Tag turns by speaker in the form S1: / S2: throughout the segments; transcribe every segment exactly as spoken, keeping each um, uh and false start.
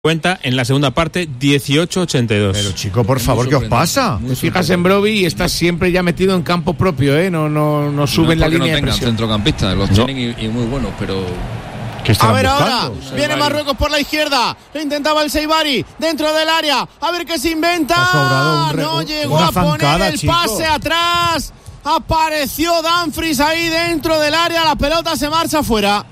S1: Cuenta en la segunda parte dieciocho ochenta y dos.
S2: Pero chico, por favor, ¿qué os pasa?
S3: Te fijas en Broby y estás siempre ya metido en campo propio, ¿eh? No, no, no suben no la línea
S4: no
S3: de presión.
S4: Centrocampistas, los no. tienen y, y muy buenos, pero...
S5: A ver
S2: buscando?
S5: ahora, viene Marruecos por la izquierda, intentaba el Seibari dentro del área, a ver qué se inventa,
S2: re,
S5: no llegó a
S2: zancada,
S5: poner el
S2: chico.
S5: pase atrás, apareció Dumfries ahí dentro del área, la pelota se marcha afuera.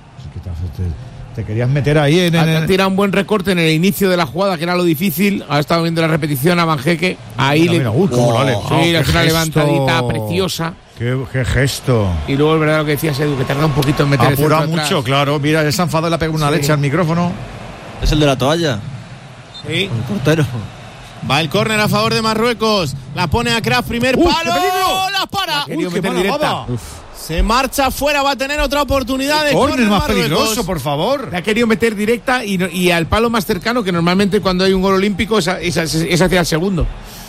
S2: Te querías meter ahí en el...
S3: Ha tirado un buen recorte en el inicio de la jugada, que era lo difícil. Ahora estaba viendo la repetición a Banjeque. Ahí
S2: mira,
S3: le...
S2: mira, uy, cómo
S3: oh,
S2: lo le...
S3: sí,
S2: oh,
S3: le hace una
S2: gesto.
S3: levantadita preciosa.
S2: Qué, qué gesto.
S3: Y luego es verdad lo que decías, Edu, que tarda un poquito en meter
S2: Apura
S3: el centro
S2: mucho,
S3: atrás.
S2: claro. Mira, esa enfado le ha pegado una
S3: Sí.
S2: leche al micrófono.
S6: Es el de la toalla.
S5: Sí.
S6: El portero.
S5: Va el córner a favor de Marruecos, la pone a Kraft, primer
S2: ¡Uf,
S5: palo,
S2: qué peligro!
S5: la para.
S3: Querido
S2: Uy, qué
S3: meter
S2: mala
S3: directa.
S2: baba.
S5: Se marcha fuera, va a tener otra oportunidad de
S2: Córner más
S5: Marruecos.
S2: peligroso, por favor.
S3: Le ha querido meter directa y, no- y al palo más cercano, que normalmente cuando hay un gol olímpico es, a- es, a- es hacia el segundo.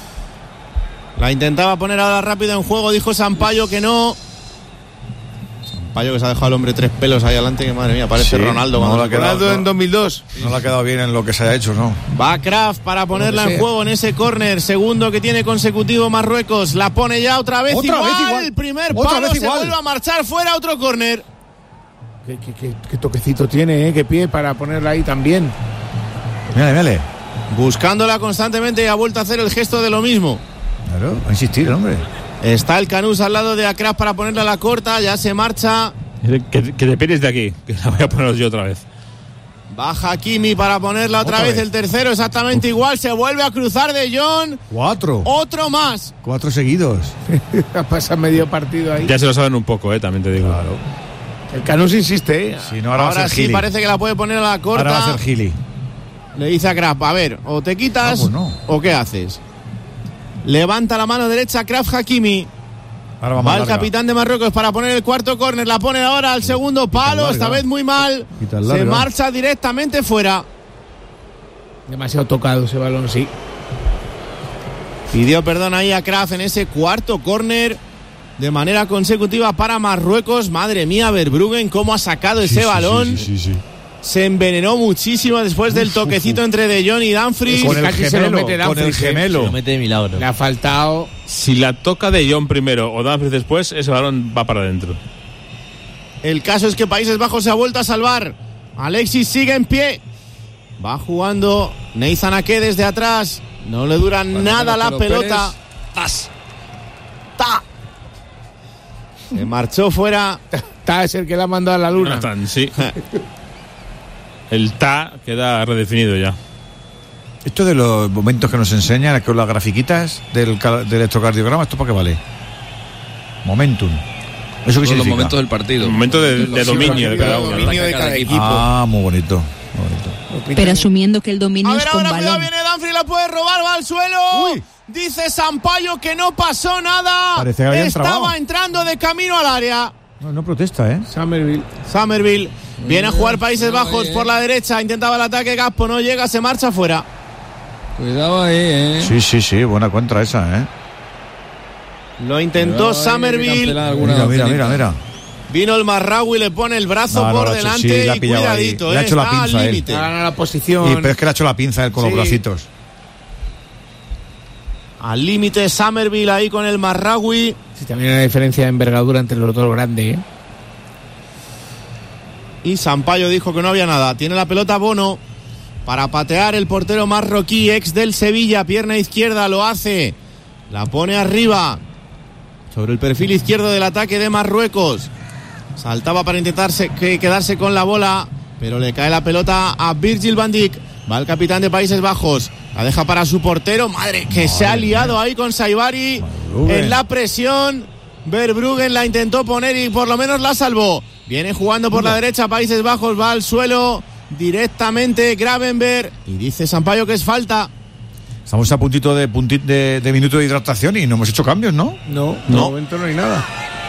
S5: La intentaba poner ahora rápido en juego, dijo Sampaio que no. Sampaio que se ha dejado al hombre tres pelos ahí adelante, que madre mía, parece
S2: Sí,
S5: Ronaldo.
S2: no
S5: cuando
S2: la
S5: se
S2: ha quedado.
S5: pone.
S3: Ronaldo en dos mil dos.
S2: No le ha quedado bien en lo que se haya hecho, ¿no?
S5: Va Kraft para ponerla
S3: Lo que
S5: en
S3: sea.
S5: juego en ese córner, segundo que tiene consecutivo Marruecos. La pone ya otra vez,
S2: Otra
S5: igual.
S2: vez igual.
S5: El primer
S2: Otra
S5: palo
S2: vez
S5: se
S2: igual.
S5: vuelve a marchar fuera, otro córner.
S3: Qué, qué- qué- qué toquecito tiene, ¿eh? Qué pie para ponerla ahí también.
S2: Mírale, mírale.
S5: Buscándola constantemente y ha vuelto a hacer el gesto de lo mismo.
S2: Claro, va a insistir el hombre.
S5: Está el Canús al lado de Akraf para ponerla a la corta, ya se marcha.
S1: Que, que te pierdes de aquí, que la voy a poner yo otra vez.
S5: Baja Kimi para ponerla otra,
S2: Otra
S5: vez.
S2: vez.
S5: El tercero exactamente igual, se vuelve a cruzar de Jong.
S2: Cuatro.
S5: Otro más.
S2: Cuatro seguidos.
S3: Pasa medio partido ahí.
S1: Ya se lo saben un poco, eh, también te digo.
S2: Claro.
S3: El Canús insiste, ¿eh?
S2: Si no, ahora,
S5: Ahora
S2: va a ser
S5: sí
S2: Gili.
S5: parece que la puede poner a la corta.
S2: Ahora va a ser Gili.
S5: Le dice a Kraft, a ver, o te quitas
S2: Ah, pues no.
S5: o qué haces. Levanta la mano derecha Kraft Hakimi.
S2: Ahora
S5: Va
S2: más
S5: el
S2: larga.
S5: capitán de Marruecos para poner el cuarto córner. La pone ahora al segundo palo,
S2: larga.
S5: esta vez muy mal.
S2: Quita
S5: Se
S2: larga.
S5: marcha directamente fuera.
S3: Demasiado tocado ese balón, sí.
S5: Pidió perdón ahí a Kraft en ese cuarto córner de manera consecutiva para Marruecos. Madre mía, Verbruggen, cómo ha sacado
S2: Sí,
S5: ese
S2: sí,
S5: balón.
S2: Sí, sí, sí, sí.
S5: Se envenenó muchísimo después del toquecito entre De Jong y Dumfries.
S2: Con el
S3: casi se lo
S2: gemelo,
S3: mete
S2: con el
S3: Dumfries, ¿eh?
S2: gemelo.
S6: Lo mete de milagro.
S3: Le ha faltado.
S1: Si la toca de John primero o Dumfries después, ese balón va para adentro.
S5: El caso es que Países Bajos se ha vuelto a salvar. Alexis sigue en pie. Va jugando Neizan Ake desde atrás. No le dura nada la pelota.
S4: ¡Tas!
S5: ¡Ta! Se marchó fuera.
S3: Ta es el que la ha mandado a la luna.
S1: Jonathan, sí. El ta queda redefinido ya.
S2: Esto de los momentos que nos enseñan con las grafiquitas del, cal- del electrocardiograma, ¿esto para qué vale? Momentum. ¿Eso qué
S4: Todos los
S2: significa?
S4: momentos del partido.
S1: Un momento de,
S4: Los
S1: de dominio de cada
S3: de
S1: uno.
S3: dominio de cada equipo.
S2: Ah, muy bonito. Muy bonito.
S7: Pero asumiendo que el dominio
S5: A
S7: es
S5: ver,
S7: con
S5: ahora cuidado,
S7: balón.
S5: viene Dumfries, la puede robar, va al suelo.
S2: Uy.
S5: Dice Sampaio que no pasó nada.
S2: Parece que habían
S5: Estaba
S2: trabado.
S5: entrando de camino al área.
S2: No, no protesta, ¿eh?
S3: Somerville.
S5: Somerville viene a jugar Países
S4: cuidado
S5: Bajos
S4: ahí,
S5: por
S4: eh.
S5: la derecha. Intentaba el ataque, Gaspo no llega, se marcha fuera.
S4: Cuidado ahí, eh.
S2: Sí, sí, sí, buena contra esa, ¿eh?
S5: Lo intentó
S4: Cuidado ahí, que
S5: Somerville.
S4: cancela alguna
S2: Mira, mira,
S4: docenita.
S2: mira, mira.
S5: Vino el Marraoui, le pone el brazo
S2: No, no,
S5: por
S2: lo ha hecho,
S5: delante
S2: sí, la ha
S5: y
S2: pillado ahí.
S5: cuidadito,
S2: Le ha
S5: eh,
S2: hecho la
S5: está al
S2: pinza él.
S5: límite.
S3: Ha ganado la
S2: Y,
S3: posición.
S2: pero es que le ha hecho la pinza él con
S3: Sí.
S2: los bracitos.
S5: Al límite Somerville ahí con el Marraoui.
S3: Sí, también hay una diferencia de envergadura entre los dos grandes, ¿eh?
S5: Y Sampaio dijo que no había nada. Tiene la pelota Bono para patear el portero marroquí, ex del Sevilla, pierna izquierda, lo hace. La pone arriba, sobre el perfil izquierdo del ataque de Marruecos. Saltaba para intentarse que quedarse con la bola, pero le cae la pelota a Virgil van Dijk. Va el capitán de Países Bajos, la deja para su portero. Madre, que se ha liado ahí con Saibari
S2: Verbruggen.
S5: en la presión. Verbruggen la intentó poner y por lo menos la salvó. Viene jugando por la derecha Países Bajos, va al suelo directamente Gravenberg y dice Sampaio que es falta.
S2: Estamos a puntito de, punti- de, de minuto de hidratación y no hemos hecho cambios, ¿no?
S3: No, de
S5: No.
S3: momento no hay nada.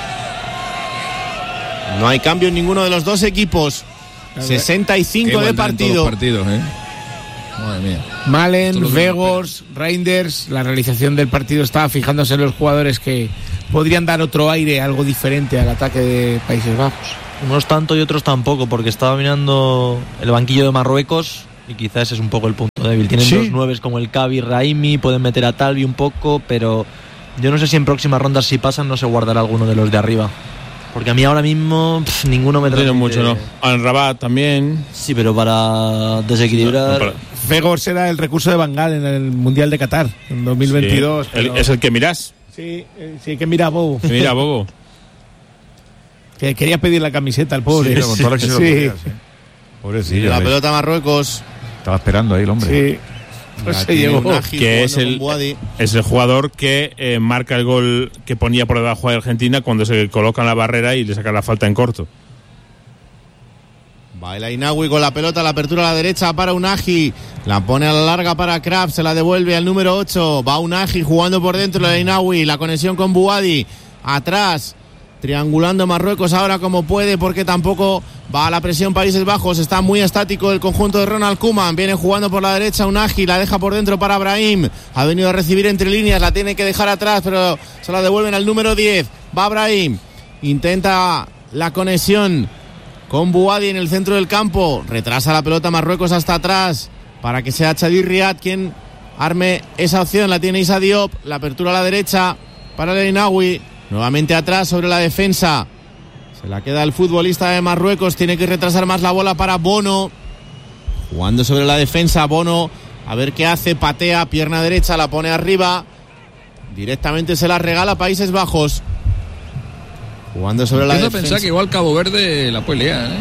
S5: No hay cambio en ninguno de los dos equipos. sesenta y
S4: Qué
S5: cinco de
S4: igualdad en todos
S5: partido.
S4: los partidos, eh. Madre mía. Esto es
S3: Malen,
S4: lo que
S3: Vegors, Reinders, la realización del partido estaba fijándose en los jugadores que podrían dar otro aire, algo diferente al ataque de Países Bajos.
S6: Unos tanto y otros tampoco, porque estaba mirando el banquillo de Marruecos Y quizás ese es un poco el punto débil. Tienen
S2: ¿Sí?
S6: dos nueves como el Cavi, Raimi, pueden meter a Talvi un poco, pero yo no sé si en próximas rondas, si pasan, no se guardará alguno de los de arriba. Porque a mí ahora mismo pff, ninguno me
S1: No tiene
S6: transmite...
S1: mucho, ¿no? Al Rabat también.
S6: Sí, pero para desequilibrar...
S1: No, para-
S3: Fegor será el recurso de Van Gaal en el Mundial de Qatar en dos mil veintidós.
S1: Sí, el-
S3: pero-
S1: es el que mirás.
S3: Sí, eh, sí, que mira Bobo.
S1: Mira, Bobo.
S3: Que quería pedir la camiseta al pobre.
S2: Sí, con todo lo que se lo
S3: Sí.
S2: podía, sí. Pobrecillo.
S5: La
S2: ¿ves?
S5: pelota a Marruecos.
S2: Estaba esperando ahí el hombre.
S3: Sí. Pues
S5: La
S3: se
S5: tiene
S3: llevó.
S5: Unagi
S1: Que es
S5: jugando
S1: el,
S5: con Boadi.
S1: es el jugador que eh, marca el gol que ponía por debajo de Argentina cuando se coloca en la barrera y le saca la falta en corto.
S5: Baila Inawi con la pelota, la apertura a la derecha para Unagi. La pone a la larga para Kraft, se la devuelve al número ocho. Va Unagi jugando por dentro de Inawi. La conexión con Buadi. Atrás, triangulando Marruecos ahora como puede, porque tampoco va a la presión Países Bajos. Está muy estático el conjunto de Ronald Koeman. Viene jugando por la derecha Unagi, la deja por dentro para Brahim. Ha venido a recibir entre líneas, la tiene que dejar atrás, pero se la devuelven al número diez. Va Brahim, intenta la conexión con Buadi en el centro del campo. Retrasa la pelota Marruecos hasta atrás para que sea Chadir Riad quien arme esa opción. La tiene Issa Diop. La apertura a la derecha para el Inawi. Nuevamente atrás sobre la defensa. Se la queda el futbolista de Marruecos. Tiene que retrasar más la bola para Bono. Jugando sobre la defensa. Bono a ver qué hace. Patea, pierna derecha, la pone arriba. Directamente se la regala a Países Bajos. Jugando sobre la
S4: Empiezo a
S5: defensa.
S4: pensar que igual Cabo Verde la puede liar, ¿eh?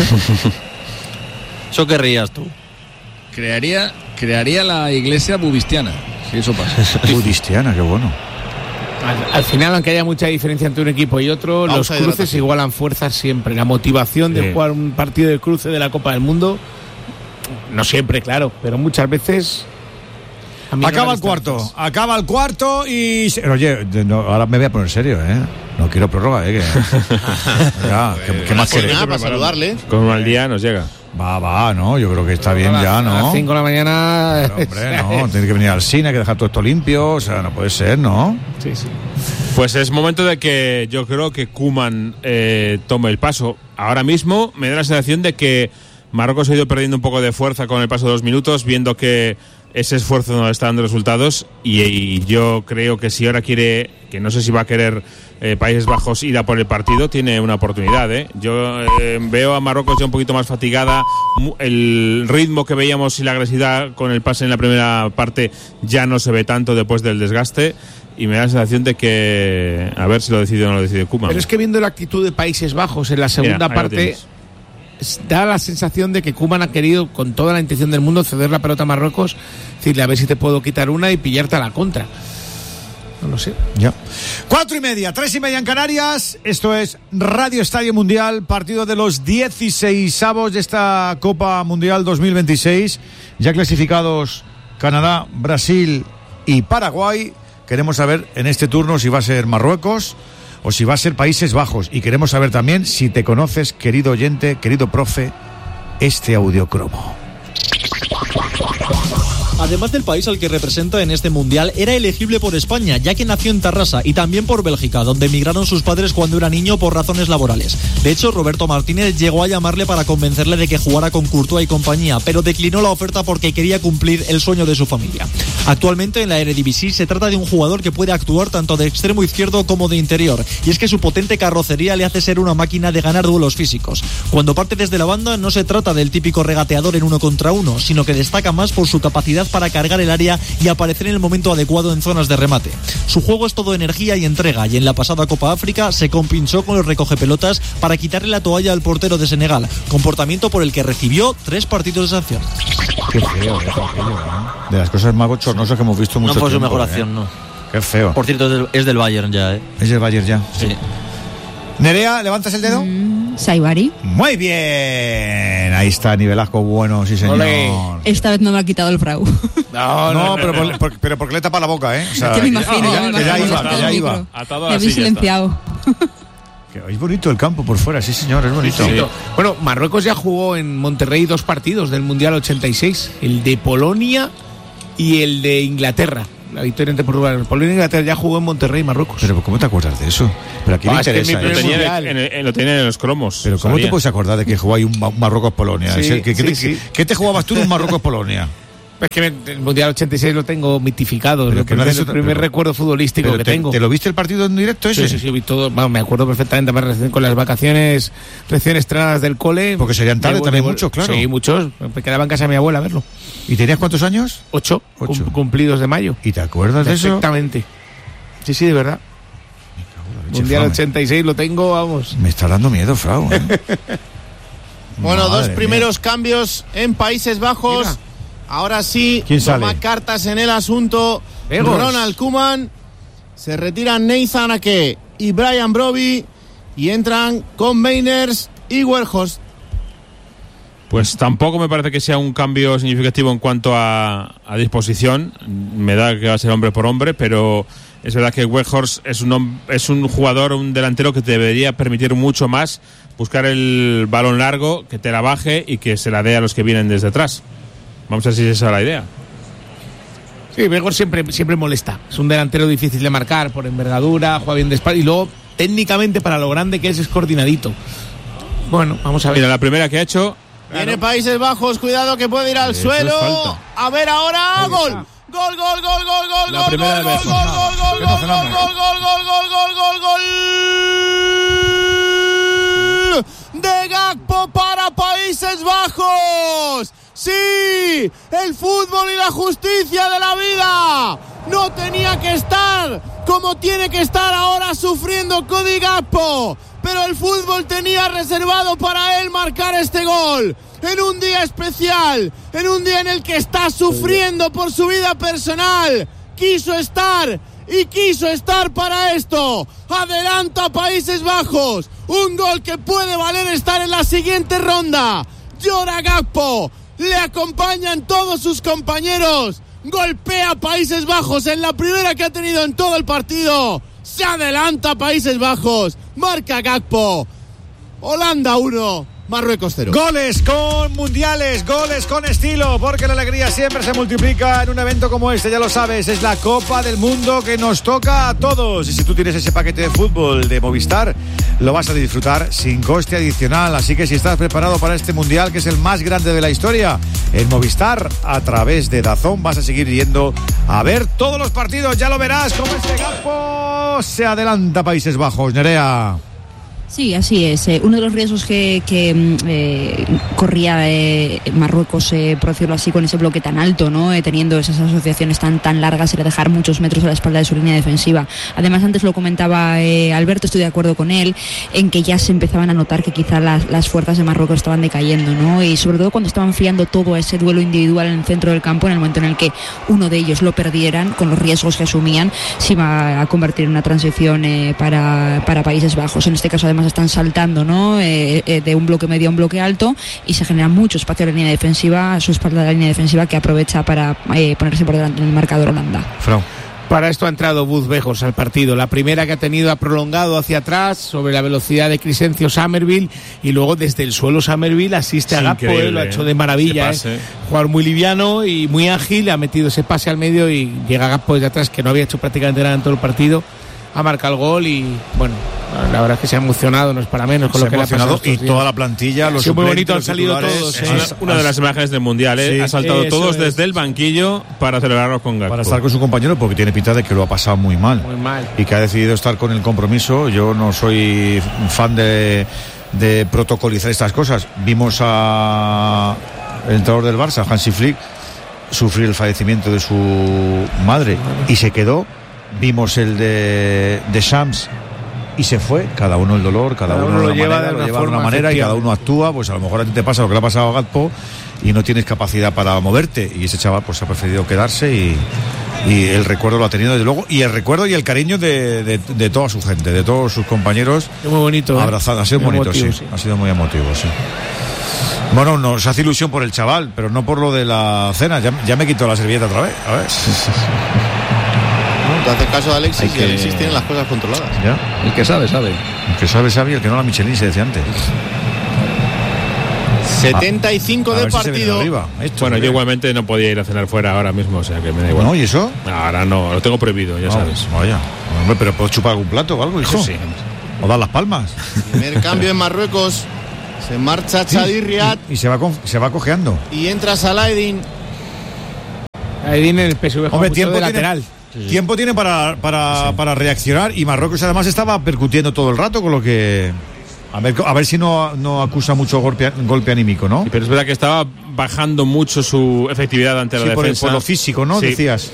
S6: Eso querrías tú.
S4: Crearía, crearía la iglesia bubistiana, si eso pasa.
S2: Budistiana, qué bueno.
S3: Al, al final, aunque haya mucha diferencia entre un equipo y otro,
S5: Pausa
S3: los
S5: de
S3: cruces
S5: hidratación.
S3: igualan fuerzas siempre. La motivación de
S2: Sí.
S3: jugar un partido de cruce de la Copa del Mundo, no siempre, claro, pero muchas veces. a mí no
S2: Acaba
S3: me
S2: el cuarto,
S3: distancias.
S2: acaba el cuarto y... se- Oye, de- no, ahora me voy a poner serio, ¿eh? No quiero prórroga, ¿eh? Que... Ya, ¿qué, qué más
S5: Pues
S2: queréis?
S5: nada, para saludarle.
S1: Con un mal día nos llega.
S2: Va, va, no, yo creo que está bien ya,
S3: A
S2: ¿no?
S3: las cinco de la mañana.
S2: Pero, hombre, no, tiene que venir al cine, hay que dejar todo esto limpio, o sea, no puede ser, ¿no?
S3: Sí, sí.
S1: Pues es momento de que yo creo que Koeman eh, tome el paso. Ahora mismo me da la sensación de que Marruecos ha ido perdiendo un poco de fuerza con el paso de dos minutos, viendo que ese esfuerzo no le está dando resultados, y, y yo creo que si ahora quiere, que no sé si va a querer eh, Países Bajos ir a por el partido, tiene una oportunidad, ¿eh? Yo eh, veo a Marruecos ya un poquito más fatigada, mu- el ritmo que veíamos y la agresividad con el pase en la primera parte ya no se ve tanto después del desgaste, y me da la sensación de que a ver si lo decide o no lo decide Koeman.
S3: Pero es que viendo la actitud de Países Bajos en la segunda
S1: Mira, ahí lo
S3: parte,
S1: tienes.
S3: da la sensación de que Koeman ha querido, con toda la intención del mundo, ceder la pelota a Marruecos, decirle a ver si te puedo quitar una y pillarte a la contra. No lo sé.
S2: Ya. Cuatro y media, tres y media en Canarias. Esto es Radio Estadio Mundial, partido de los dieciseisavos de esta Copa Mundial dos mil veintiséis. Ya clasificados Canadá, Brasil y Paraguay. Queremos saber en este turno si va a ser Marruecos o si va a ser Países Bajos. Y queremos saber también si te conoces, querido oyente, querido profe, este audiocromo.
S7: Además del país al que representa en este mundial, era elegible por España, ya que nació en Tarrasa, y también por Bélgica, donde emigraron sus padres cuando era niño por razones laborales. De hecho, Roberto Martínez llegó a llamarle para convencerle de que jugara con Courtois y compañía, pero declinó la oferta porque quería cumplir el sueño de su familia. Actualmente en la Eredivisie se trata de un jugador que puede actuar tanto de extremo izquierdo como de interior, y es que su potente carrocería le hace ser una máquina de ganar duelos físicos. Cuando parte desde la banda no se trata del típico regateador en uno contra uno, sino que destaca más por su capacidad para cargar el área y aparecer en el momento adecuado en zonas de remate. Su juego es todo energía y entrega, y en la pasada Copa África se compinchó con los recogepelotas para quitarle la toalla al portero de Senegal, comportamiento por el que recibió tres partidos de sanción.
S2: Qué feo, eh, aquello, ¿no? De las cosas más bochornosas que hemos visto mucho
S6: No fue su
S2: tiempo,
S6: mejor
S2: ¿eh?
S6: acción, no.
S2: Qué feo.
S6: Por cierto, es del, es del Bayern ya, ¿eh?
S2: Es el Bayern ya.
S6: Sí.
S2: Nerea, ¿levantas el dedo?
S8: Mm, Saibari.
S2: Muy bien. Ahí está, nivelasco bueno, sí señor.
S3: Ole.
S8: Esta vez no me ha quitado el frau.
S3: No,
S2: No, pero, por, por- pero porque le tapa la boca, ¿eh? O sea,
S8: que me imagino,
S2: que,
S8: ya me
S2: que ya
S8: imagino.
S2: iba, que ya iba.
S1: Atado a
S8: Me
S1: la
S8: habéis
S1: silla
S8: silenciado.
S2: Que es bonito el campo por fuera, sí señor, es bonito.
S1: Sí, sí.
S3: Bueno, Marruecos ya jugó en Monterrey dos partidos del Mundial ochenta y seis, el de Polonia y el de Inglaterra. la victoria ante Portugal. Polonia e Inglaterra ya jugó en Monterrey, Marruecos.
S2: Pero ¿cómo te acuerdas de eso? Pero aquí
S3: Ah,
S2: me
S3: es que
S2: interesa.
S3: mi
S1: Lo
S2: eso.
S3: primer-
S1: tenía, en, el- en el- lo tenía en los cromos.
S2: Pero ¿cómo
S1: sabía.
S2: te puedes acordar de que jugó ahí un, Ma- un Marruecos-Polonia?
S3: Sí,
S2: Es el que-
S3: sí,
S2: ¿qué, te-
S3: sí.
S2: ¿Qué te jugabas tú en un Marruecos-Polonia?
S3: Es que el Mundial ochenta y seis lo tengo mitificado.
S2: Pero
S3: el
S2: que no
S3: primer,
S2: haces
S3: el
S2: otra-
S3: primer
S2: pero-
S3: recuerdo futbolístico
S2: Pero
S3: que
S2: te,
S3: tengo.
S2: ¿Te lo viste el partido en directo ese?
S3: Sí, sí, sí, vi todo. Bueno, me acuerdo perfectamente más recién con las vacaciones recién estrenadas del cole.
S2: Porque serían tarde
S3: Debo-
S2: también
S3: debo-
S2: muchos, claro.
S3: Sí, muchos. Me quedaba en casa de mi abuela a verlo.
S2: ¿Y tenías cuántos años?
S3: Ocho,
S2: Ocho.
S3: cum- cumplidos de mayo.
S2: ¿Y te acuerdas de eso?
S3: Perfectamente. Sí, sí, de verdad.
S2: leche,
S3: Mundial
S2: Frau,
S3: ochenta y seis lo tengo, vamos.
S2: Me está dando miedo, Frau. ¿eh?
S5: Bueno,
S2: Madre
S5: dos
S2: mía.
S5: primeros cambios en Países Bajos.
S3: Mira.
S5: Ahora sí,
S2: ¿Quién
S5: toma
S2: sale?
S5: cartas en el asunto.
S3: Egos.
S5: Ronald Koeman. Se retiran Nathan Ake y Brian Broby. Y entran con Meiners y Weghorst.
S1: Pues tampoco me parece que sea un cambio significativo en cuanto a, a disposición. Me da que va a ser hombre por hombre, pero es verdad que Weghorst es un, hom- es un jugador, un delantero que te debería permitir mucho más buscar el balón largo, que te la baje y que se la dé a los que vienen desde atrás. Vamos a ver si esa es la idea.
S3: Sí, Weghorst siempre, siempre molesta. Es un delantero difícil de marcar por envergadura, juega bien de espalda y luego técnicamente para lo grande que es es coordinadito. Bueno, vamos a ver.
S1: Mira, la primera que ha hecho,
S5: Viene Países Bajos, cuidado que puede ir al
S1: Eso es
S5: suelo.
S1: falta.
S5: A ver ahora, gol. Gol, gol, gol, gol, gol,
S1: La
S5: gol,
S1: primera
S5: gol,
S1: de
S5: gol,
S1: Weghorst.
S5: gol, gol, gol,
S2: Qué
S5: gol,
S2: emocionante.
S5: gol, gol, gol, gol, gol, gol, gol de Gakpo para Países Bajos. Sí, el fútbol y la justicia de la vida no tenía que estar como tiene que estar ahora sufriendo Cody Gakpo, pero el fútbol tenía reservado para él marcar este gol en un día especial, en un día en el que está sufriendo por su vida personal. Quiso estar y quiso estar para esto. Adelanta Países Bajos, un gol que puede valer estar en la siguiente ronda. Llora Gakpo, le acompañan todos sus compañeros. Golpea Países Bajos en la primera que ha tenido en todo el partido. Se adelanta Países Bajos, marca Gakpo. Holanda uno, Marruecos cero.
S2: Goles con mundiales, goles con estilo, porque la alegría siempre se multiplica en un evento como este, ya lo sabes, es la Copa del Mundo que nos toca a todos. Y si tú tienes ese paquete de fútbol de Movistar, lo vas a disfrutar sin coste adicional. Así que si estás preparado para este mundial, que es el más grande de la historia, en Movistar, a través de DAZN, vas a seguir yendo a ver todos los partidos. Ya lo verás, como este Gakpo se adelanta Países Bajos. Nerea.
S8: Sí, así es. Eh, uno de los riesgos que, que eh, corría eh, Marruecos, eh, por decirlo así, con ese bloque tan alto, ¿no? Eh, teniendo esas asociaciones tan tan largas, era dejar muchos metros a la espalda de su línea defensiva. Además, antes lo comentaba eh, Alberto, estoy de acuerdo con él, en que ya se empezaban a notar que quizá las, las fuerzas de Marruecos estaban decayendo, ¿no? Y sobre todo cuando estaban fiando todo a ese duelo individual en el centro del campo, en el momento en el que uno de ellos lo perdieran, con los riesgos que asumían, se iba a convertir en una transición eh, para, para Países Bajos. En este caso, además, están saltando, ¿no? Eh, eh, de un bloque medio a un bloque alto y se genera mucho espacio en la línea defensiva, a su espalda de la línea defensiva, que aprovecha para eh, ponerse por delante en el marcador Holanda.
S2: Frau.
S3: Para esto ha entrado Buz Weghorst al partido. La primera que ha tenido ha prolongado hacia atrás sobre la velocidad de Crescencio Summerville y luego desde el suelo Summerville asiste
S1: Es
S3: a Gakpo,
S1: increíble,
S3: eh, lo ha hecho
S1: eh,
S3: de maravilla.
S1: ese
S3: Eh.
S1: pase.
S3: Jugador muy liviano y muy ágil, ha metido ese pase al medio y llega Gakpo desde atrás, que no había hecho prácticamente nada en todo el partido. Ha marcado el gol y bueno, la verdad es que se ha emocionado, no es para menos con
S2: Se
S3: lo que le
S2: ha
S3: ha pasado
S2: emocionado y
S3: estos días.
S2: toda la plantilla, los
S3: Ha sido muy
S2: suplentes,
S3: bonito, han
S2: los
S3: salido
S2: titulares,
S3: todos,
S2: eh,
S3: eh.
S1: una,
S2: has-
S1: una de las imágenes del Mundial, ¿eh?
S2: Sí,
S1: ha saltado
S3: eso
S1: todos
S3: es.
S1: desde el banquillo para celebrarlo con Gakpo.
S2: para estar con su compañero, porque tiene pinta de que lo ha pasado muy mal.
S3: Muy mal.
S2: Y que ha decidido estar con el compromiso. Yo no soy fan de, de protocolizar estas cosas. Vimos a el entrenador del Barça, Hansi Flick, sufrir el fallecimiento de su madre y se quedó. Vimos el de, de Shams y se fue. Cada uno el dolor, cada,
S3: Cada
S2: uno,
S3: uno
S2: lo
S3: lo lleva
S2: manera,
S3: de
S2: lo
S3: una
S2: lleva de una
S3: forma,
S2: manera y cada uno
S3: efectivamente.
S2: actúa. Pues a lo mejor a ti te pasa lo que le ha pasado a Gakpo y no tienes capacidad para moverte, y ese chaval pues ha preferido quedarse y, y el recuerdo lo ha tenido desde luego, y el recuerdo y el cariño de, de, de toda su gente, de todos sus compañeros.
S3: Es muy bonito. ¿eh?
S2: Abrazado, ha sido
S3: Muy
S2: bonito,
S3: emotivo,
S2: sí. Ha sido muy emotivo, sí. Bueno, nos hace ilusión por el chaval, pero no por lo de la cena. Ya, ya me quito la servilleta otra vez. A ver.
S5: Te hace caso de Alexis
S4: Hay
S5: y
S4: que-
S5: Alexis tiene las cosas controladas.
S2: Ya.
S4: El que sabe, sabe.
S2: El que sabe, sabe, y el que no, la Michelin, se decía antes.
S5: setenta y cinco
S2: A
S5: de
S2: ver si se viene
S5: partido.
S2: arriba. Esto,
S1: Bueno,
S2: ¿eh?
S1: yo igualmente no podía ir a cenar fuera ahora mismo, o sea que me da igual.
S2: ¿No? ¿Y eso?
S1: Ahora no, lo tengo prohibido, ya
S2: No,
S1: sabes.
S2: Vaya. Hombre, pero ¿puedo chupar algún plato o algo, hijo?
S1: Eso sí.
S2: ¿O dar las palmas?
S5: Primer cambio en Marruecos. Se marcha Chadi Riad
S2: Y, y se va con- se va cojeando.
S5: y entra Saladin.
S3: Ahí viene el P S V
S2: Hombre, tiempo
S3: de
S2: tiene,
S3: lateral.
S2: tiempo tiene para, para, para reaccionar y Marruecos además estaba percutiendo todo el rato con lo que... A ver, a ver si no, no acusa mucho golpe, golpe anímico, ¿no?
S1: Pero es verdad que estaba bajando mucho su efectividad ante
S2: Sí,
S1: la
S2: por, el-
S1: defensa.
S2: por lo físico, ¿no?
S1: Sí.
S2: Decías.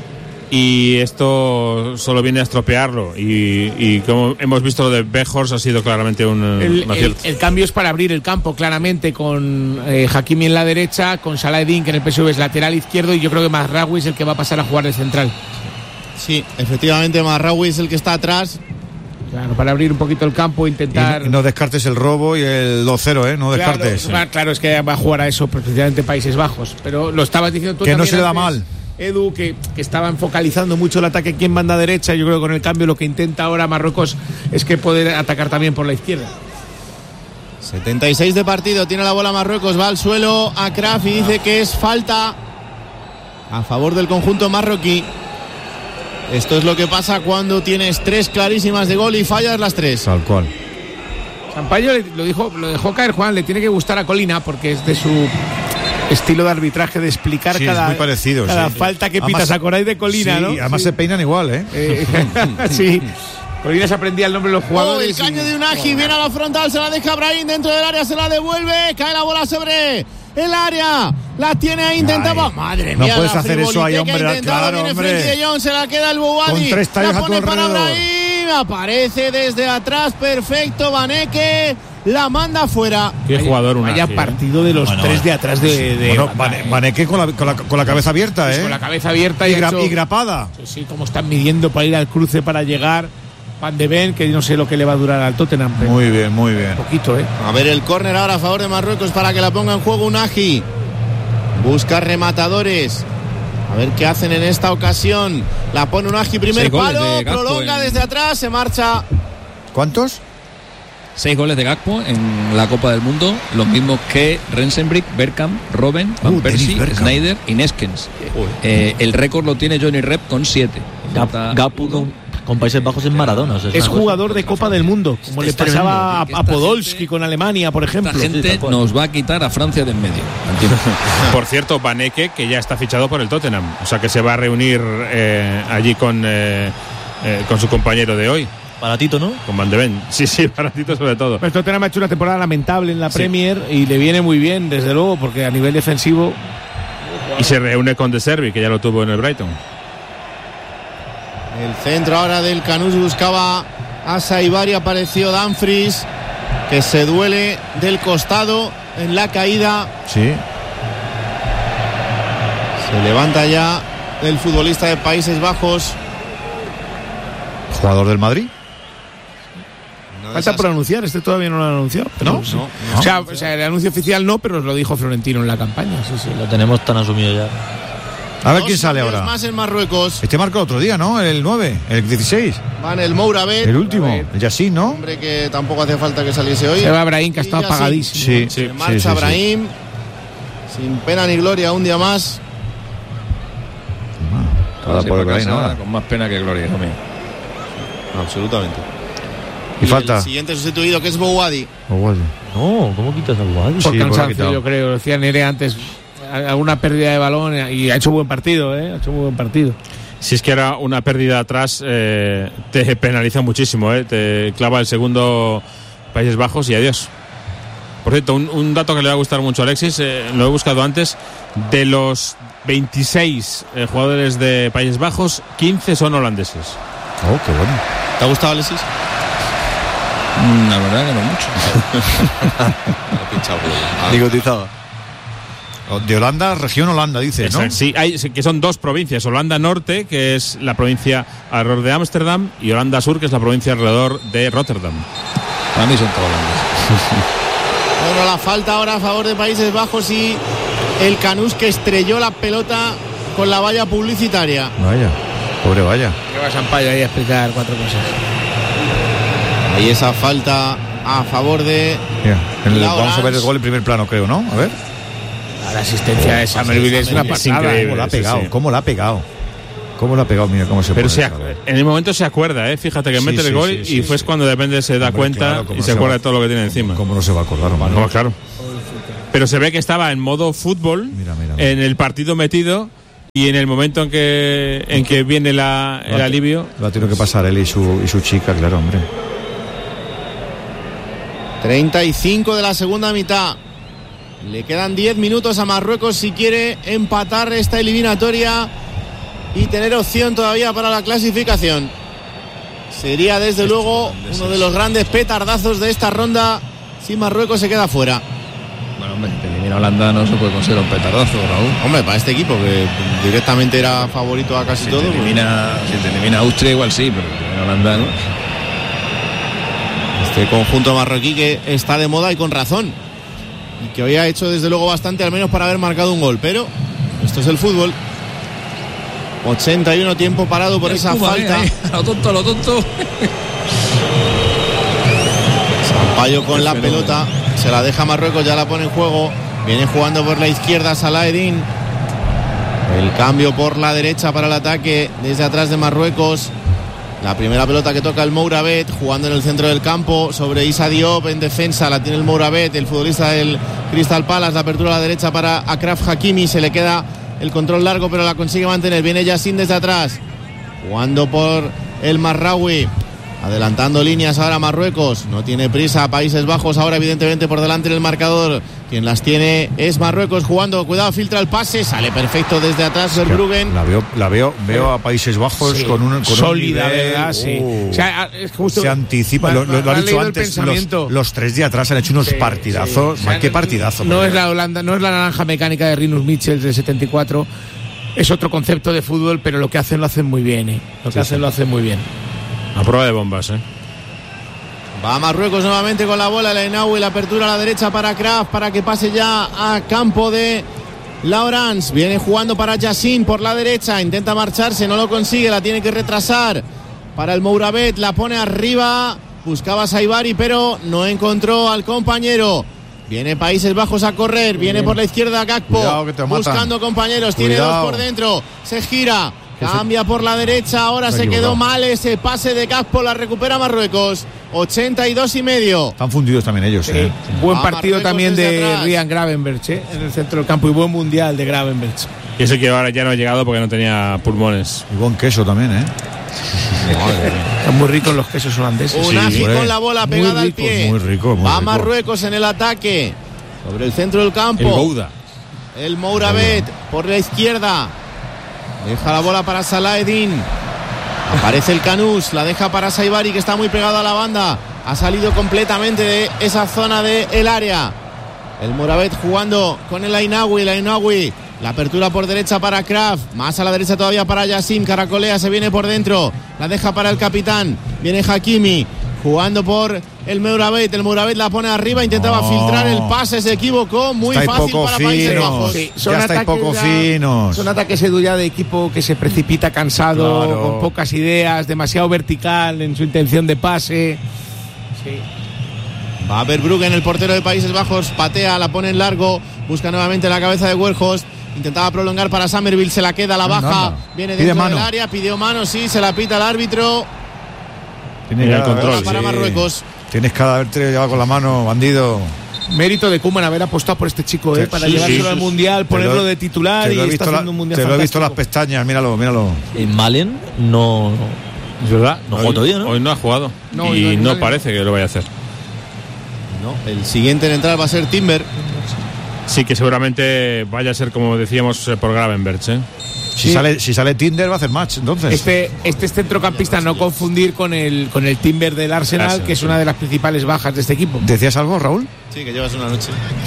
S1: Y esto solo viene a estropearlo. Y, y como hemos visto, lo de Bejors ha sido claramente un,
S3: El,
S1: un
S3: el-
S1: acierto.
S3: el cambio es para abrir el campo claramente con eh, Hakimi en la derecha, con Saladin que en el P S V es lateral izquierdo y yo creo que Mazraoui es el que va a pasar a jugar de central.
S5: Sí, efectivamente, Marraoui es el que está atrás.
S3: Claro, para abrir un poquito el campo,
S2: Y
S3: intentar...
S2: no, y no descartes el robo y el dos cero, ¿eh? No
S3: Claro,
S2: descartes.
S3: claro, claro, es que va a jugar a eso, precisamente Países Bajos. Pero lo estabas diciendo tú
S2: Que no
S3: también
S2: se le da
S3: antes,
S2: mal.
S3: Edu, que, que estaban focalizando mucho el ataque aquí en banda derecha. Yo creo que con el cambio lo que intenta ahora Marruecos es que poder atacar también por la izquierda.
S5: setenta y seis de partido, tiene la bola Marruecos, va al suelo a Kraf y dice que es falta a favor del conjunto marroquí. Esto es lo que pasa cuando tienes tres clarísimas de gol y fallas las tres.
S2: Tal cual.
S3: Sampaio le- lo dijo, lo dejó caer Juan, le tiene que gustar a Colina porque es de su estilo de arbitraje de explicar
S2: Sí, es
S3: cada,
S2: muy parecido,
S3: cada
S2: sí.
S3: falta que
S2: Además-
S3: pitas. ¿Acordáis de Colina,
S2: Sí,
S3: no?
S2: y además
S3: Sí.
S2: se peinan igual, ¿eh?
S3: Eh, sí. Colina se aprendía el nombre de los
S5: Oh,
S3: jugadores.
S5: el caño
S3: y-
S5: de Unagi, viene a la frontal, se la deja Brahim dentro del área, se la devuelve, cae la bola sobre el área, la tiene ahí, intentaba,
S2: Ay,
S5: madre
S2: no
S5: mía,
S2: puedes
S5: la
S2: hacer eso ahí,
S5: frivolité que
S2: hombre,
S5: ha intentado,
S2: claro,
S5: viene
S2: hombre.
S5: Frenkie de Jong, se la queda el Bouhaddi,
S2: Con tres tallos
S5: la
S2: a tu
S5: pone para
S2: alrededor.
S5: Brahim, aparece desde atrás, perfecto, Vaneke, la manda fuera.
S1: Qué jugador una.
S3: Vaya partido de los
S2: Bueno,
S3: tres de atrás de, de
S2: Bueno,
S3: Bata,
S2: Vane-
S3: eh.
S2: Vaneque con la, con, la, con la cabeza abierta, ¿eh?
S3: Con la cabeza abierta y,
S2: y, gra-
S3: ha hecho-
S2: y grapada.
S3: Sí, sí, como están midiendo para ir al cruce para llegar. Van de Ben, que no sé lo que le va a durar al Tottenham. Pero
S2: Muy bien, muy bien.
S3: un poquito, ¿eh?
S5: A ver el córner ahora a favor de Marruecos para que la ponga en juego Unagi. Busca rematadores. A ver qué hacen en esta ocasión. La pone Unagi, primer
S4: Seis goles
S5: palo,
S4: de Gakpo
S5: prolonga
S4: en-
S5: desde atrás, se marcha.
S2: ¿Cuántos?
S4: Seis goles de Gakpo en la Copa del Mundo, los mismos que Rensenbrink, Bergkamp, Robben, Van
S2: Uh, Dennis
S4: Persie,
S2: Bergkamp.
S4: Sneijder y Neskens. Eh, el récord lo tiene Johnny Rep con siete.
S6: Gap- Gapu con, con Países Bajos en Maradona. o sea,
S3: Es
S6: una cosa-
S3: jugador de Copa del Mundo, como
S6: Es
S3: le
S6: tremendo,
S3: pasaba a,
S4: que
S3: a
S4: esta
S3: Podolski
S4: gente-
S3: con Alemania, por ejemplo.
S4: Esta gente
S6: tal cual.
S4: nos va a quitar a Francia de en medio.
S1: Por cierto, Vaneke, que ya está fichado por el Tottenham. O sea que se va a reunir eh, allí con, eh, eh, con su compañero de hoy,
S6: Baratito, ¿no?
S1: con Van de Ven. Sí, sí, baratito sobre todo.
S3: Pero Tottenham ha hecho una temporada lamentable en la
S1: Sí.
S3: Premier y le viene muy bien, desde luego, porque a nivel defensivo.
S1: Y se reúne con De Servi, que ya lo tuvo en el Brighton.
S5: El centro ahora del Canús buscaba a Saibari, apareció Dumfries, que se duele del costado en la caída.
S2: Sí.
S5: Se levanta ya el futbolista de Países Bajos.
S2: Jugador del Madrid.
S3: Falta por anunciar, este todavía no lo han anunciado.
S2: ¿No?
S3: Sí.
S5: No,
S3: O sea, o sea, el anuncio oficial no, pero os lo dijo Florentino en la campaña. Sí, sí.
S6: Lo tenemos tan asumido ya.
S2: A ver
S5: Dos
S2: quién sale
S5: cambios
S2: ahora.
S5: más en Marruecos.
S2: Este marcó otro día, ¿no? El nueve, el dieciséis.
S5: Van el Mouravet,
S2: El último. El Yassin, ¿no?
S5: hombre que tampoco hacía falta que saliese hoy.
S3: Se va Brahim, que ha
S5: Y
S3: estado
S5: ya sí.
S3: apagadísimo.
S2: Sí,
S5: Se
S2: sí,
S5: marcha
S2: sí, sí.
S5: Brahim, sin pena ni gloria, un día más.
S2: Ahora
S4: Sí,
S2: por el
S4: por
S2: Brahim
S4: casa,
S2: ahora.
S4: con más pena que gloria, hijo mío.
S5: Absolutamente.
S2: Y falta.
S5: El siguiente sustituido, que es Bouhaddi.
S2: Oh, guay.
S6: No, ¿cómo quitas al Guadi?
S3: Por
S2: Sí, por
S3: cansancio,
S2: quitado.
S3: yo creo. Lo decía Nere antes, alguna pérdida de balón y ha hecho buen partido, ¿eh? Ha hecho muy buen partido.
S1: Si es que era una pérdida atrás, eh, te penaliza muchísimo, eh. Te clava el segundo Países Bajos y adiós. Por cierto, un, un dato que le va a gustar mucho a Alexis, eh, lo he buscado antes, de los veintiséis eh, jugadores de Países Bajos, quince son holandeses.
S2: Oh, qué bueno.
S5: ¿Te ha gustado, Alexis?
S4: Mm, La verdad que no mucho.
S6: Digotizado.
S2: De Holanda, región Holanda, dice, ¿no?
S1: Exacto. Sí, hay, sí, que son dos provincias, Holanda Norte, que es la provincia alrededor de Ámsterdam, y Holanda Sur, que es la provincia alrededor de Rotterdam.
S4: Para mí son todos holandeses.
S5: Bueno, la falta ahora a favor de Países Bajos y el Canús que estrelló la pelota con la valla publicitaria.
S2: Vaya, pobre vaya.
S3: Que va Sampaio ahí a explicar cuatro cosas.
S5: Ahí esa falta a favor de
S2: Mira, el,
S5: la
S2: vamos a ver el
S5: Orange.
S2: gol en primer plano, creo, ¿no? A ver.
S3: La asistencia de Summerville es una
S1: Es
S3: pasada.
S1: increíble.
S2: ¿Cómo la ha
S1: sí,
S2: pegado?
S1: sí.
S2: ¿Cómo la ha pegado? ¿Cómo la ha pegado? Mira cómo se
S1: Pero
S2: pone
S1: se
S2: el
S1: ac-
S2: cabrón.
S1: en el momento se acuerda, ¿eh? Fíjate que
S2: Sí,
S1: mete
S2: sí,
S1: el gol
S2: sí, sí,
S1: y fue
S2: sí.
S1: cuando de repente se da
S2: Hombre,
S1: cuenta
S2: claro, cómo
S1: y
S2: no
S1: se
S2: se
S1: acuerda
S2: va-
S1: de todo lo que tiene encima.
S2: ¿Cómo no se va a acordar, Romano?
S1: No, claro. Pero se ve que estaba en modo fútbol,
S2: Mira, mira, mira.
S1: en el partido metido, y en el momento en que en que viene la, el alivio.
S2: Lo ha tenido que pasar él y su, y su chica, claro, hombre.
S5: treinta y cinco de la segunda mitad. Le quedan diez minutos a Marruecos si quiere empatar esta eliminatoria y tener opción todavía para la clasificación. Sería desde luego uno de los grandes petardazos de esta ronda si Marruecos se queda fuera.
S4: Bueno, hombre, si te elimina Holanda no se puede considerar un petardazo, Raúl.
S5: Hombre, para este equipo que directamente era favorito a casi
S4: Si
S5: todo.
S4: te
S5: pues,
S4: elimina, si te elimina Austria igual sí, pero si te elimina Holanda no.
S5: Este conjunto marroquí que está de moda y con razón. Y que hoy ha hecho desde luego bastante, al menos para haber marcado un gol. Pero esto es el fútbol. ochenta y uno tiempo parado por esa
S4: Puma,
S5: falta.
S4: eh, ahí, a lo tonto, a lo tonto.
S5: Sampaio con
S4: Qué
S5: la
S4: fenómeno.
S5: pelota. Se la deja Marruecos, ya la pone en juego. Viene jugando por la izquierda Salahedin. El cambio por la derecha para el ataque desde atrás de Marruecos. La primera pelota que toca el Mouravet, jugando en el centro del campo sobre Issa Diop en defensa. La tiene el Mouravet, el futbolista del Crystal Palace. La apertura a la derecha para Achraf Hakimi. Se le queda el control largo, pero la consigue mantener. Viene Yassin desde atrás, jugando por el Marraoui. Adelantando líneas ahora Marruecos. No tiene prisa. Países Bajos ahora evidentemente por delante en el marcador. Quien las tiene es Marruecos jugando. Cuidado, filtra el pase. Sale perfecto desde atrás Verbruggen.
S2: La veo, la veo, veo a Países Bajos
S3: Sí,
S2: con un, con
S3: sólida,
S2: un nivel,
S3: ¿verdad? Sí.
S2: uh,
S3: O sea, es justo-
S2: se anticipa.
S3: Me-
S2: Lo, lo-
S3: me
S2: lo ha
S3: has
S2: dicho
S3: leído el
S2: antes.
S3: pensamiento.
S2: Los, los tres de atrás han hecho unos
S3: Sí,
S2: partidazos.
S3: sí. O sea,
S2: ¿Qué partidazo?
S3: No
S2: hombre.
S3: es la Holanda, no es la naranja mecánica de Rinus Michels del setenta y cuatro. Es otro concepto de fútbol, pero lo que hacen lo hacen muy bien, ¿eh? Lo que
S2: Sí,
S3: hacen
S2: sí.
S3: lo hacen muy bien.
S1: A prueba de bombas, ¿eh?
S5: Va Marruecos nuevamente con la bola. La Enaui, la apertura a la derecha para Kraft para que pase ya a campo de la Orange. Viene jugando para Yassin por la derecha. Intenta marcharse, no lo consigue. La tiene que retrasar para el Mouravet. La pone arriba. Buscaba Saibari, pero no encontró al compañero. Viene Países Bajos a correr. Viene por la izquierda Gakpo.
S2: Cuidado que te matan.
S5: Buscando compañeros. Tiene
S2: Cuidado.
S5: dos por dentro. Se gira. Cambia por la derecha. Ahora
S2: Se ha
S5: se quedó
S2: equivocado.
S5: mal ese pase de Gakpo. La recupera Marruecos. ochenta y dos y medio.
S2: Están fundidos también ellos, ¿eh?
S3: Buen
S5: Va
S3: partido
S5: Marruecos
S3: también
S5: desde
S3: de
S5: atrás.
S3: Ryan Gravenberch, ¿eh? En el centro del campo, y buen mundial de Gravenberch.
S1: Y ese que ahora ya no ha llegado porque no tenía pulmones.
S2: Y buen queso también, ¿eh?
S3: Están muy ricos los quesos holandeses.
S5: Unagi
S2: hombre.
S5: con la bola
S3: Muy
S5: pegada al
S3: rico,
S5: pie.
S2: muy rico, muy
S5: Va
S2: rico.
S5: Marruecos en el ataque. Sobre el centro del campo.
S1: El Gouda.
S5: El Mouravet por la izquierda. Deja la bola para Salahedin. Aparece el Canús. La deja para Saibari, que está muy pegado a la banda. Ha salido completamente de esa zona del área. El Mouravet jugando con el Ainawi. El Ainawi. La apertura por derecha para Kraft. Más a la derecha todavía para Yassin. Caracolea, se viene por dentro. La deja para el capitán. Viene Hakimi. Jugando por el Mouravet. El Mouravet la pone arriba. Intentaba
S2: No.
S5: filtrar el pase. Se equivocó. Muy
S2: Estáis
S5: fácil
S2: poco
S5: para Países
S2: finos.
S5: Bajos.
S3: Sí,
S2: Ya estáis
S3: ataques
S2: poco
S3: ya-
S2: finos.
S3: Son ataques Edu ya de equipo que se precipita cansado,
S2: Claro.
S3: con pocas ideas, demasiado vertical en su intención de pase. Sí.
S5: Va Verbruggen, el portero de Países Bajos, patea, la pone en largo, busca nuevamente la cabeza de Weghorst, intentaba prolongar para Summerville, se la queda, la
S2: Anda,
S5: baja,
S2: anda.
S5: viene
S2: Pide
S5: dentro del
S2: mano.
S5: área, pidió mano, sí, se la pita el árbitro.
S2: Tiene
S1: Mira el
S2: cada-
S1: control,
S5: para
S2: sí.
S5: Marruecos.
S2: Tienes cada haberte llevado con la mano, bandido.
S3: Mérito de Koeman haber apostado por este chico, ¿eh?
S2: Sí,
S3: para
S2: sí,
S3: llevárselo
S2: sí,
S3: al
S2: sí.
S3: mundial,
S2: Te
S3: ponerlo
S2: lo-
S3: de titular
S2: Te
S3: y
S2: lo he
S3: está
S2: visto, la-
S3: haciendo un mundial
S2: te lo he visto las
S3: fantástico.
S2: pestañas, míralo, míralo.
S6: En Malen no.
S1: Es verdad.
S6: No
S1: hoy,
S6: jugó todavía, ¿no?
S1: Hoy no ha jugado.
S3: No,
S1: y
S3: hoy no-
S1: no
S3: no-
S1: parece que lo vaya a hacer.
S5: No, el siguiente en entrar va a ser Timber.
S1: Sí, que seguramente vaya a ser como decíamos eh, por Gravenberch, ¿eh?
S2: Si,
S3: Sí.
S2: sale, si sale Tinder va a hacer match, entonces.
S3: Este, este es centrocampista, no confundir con el, con el Timber del Arsenal,
S1: Arsenal,
S3: que es una de las principales bajas de este equipo.
S2: ¿Decías algo, Raúl?
S5: Sí, que llevas una noche.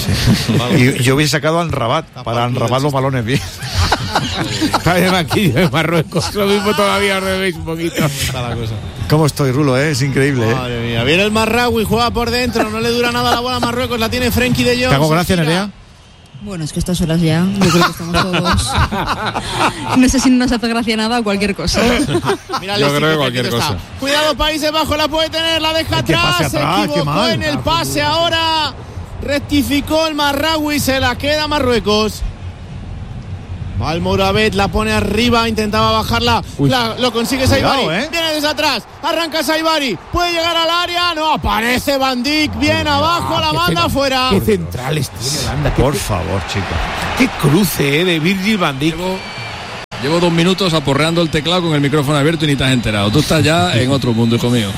S2: Y yo hubiese sacado a Anrabat para enrabar los balones bien.
S3: Está de banquillo de Marruecos. Lo mismo todavía os debéis un poquito.
S5: Está la cosa.
S2: ¿Cómo estoy, Rulo? Eh? Es increíble. ¿eh?
S5: Madre mía, viene el Marraoui, juega por dentro, no le dura nada la bola a Marruecos, la tiene Frenkie de Jong.
S2: ¿Te hago
S5: se
S2: gracia,
S5: gira.
S2: Nerea?
S8: Bueno, es que estas horas ya, yo creo que estamos todos. No sé si nos hace gracia nada o cualquier cosa.
S5: Mira,
S1: yo
S5: Leslie,
S1: creo que
S5: que
S1: cualquier
S5: está.
S1: cosa.
S5: Cuidado, Países Bajos la puede tener, la deja
S2: ¿Qué
S5: atrás.
S2: pase
S5: Se
S2: atrás? Qué
S5: equivocó
S2: mal.
S5: en el pase ahora. Rectificó el Marraoui, se la queda Marruecos. Va el Mouravet, la pone arriba, intentaba bajarla, la, lo consigue Saibari,
S2: Cuidado, ¿eh?
S5: viene desde atrás, arranca Saibari, puede llegar al área, no, aparece Van Dijk, bien abajo, la manda afuera.
S3: Qué centrales tiene Holanda. Qué,
S2: Por favor, chicos.
S3: qué cruce eh, de Virgil van Dijk.
S4: Llevo, llevo dos minutos aporreando el teclado con el micrófono abierto y ni te has enterado. Tú estás ya en otro mundo, hijo mío.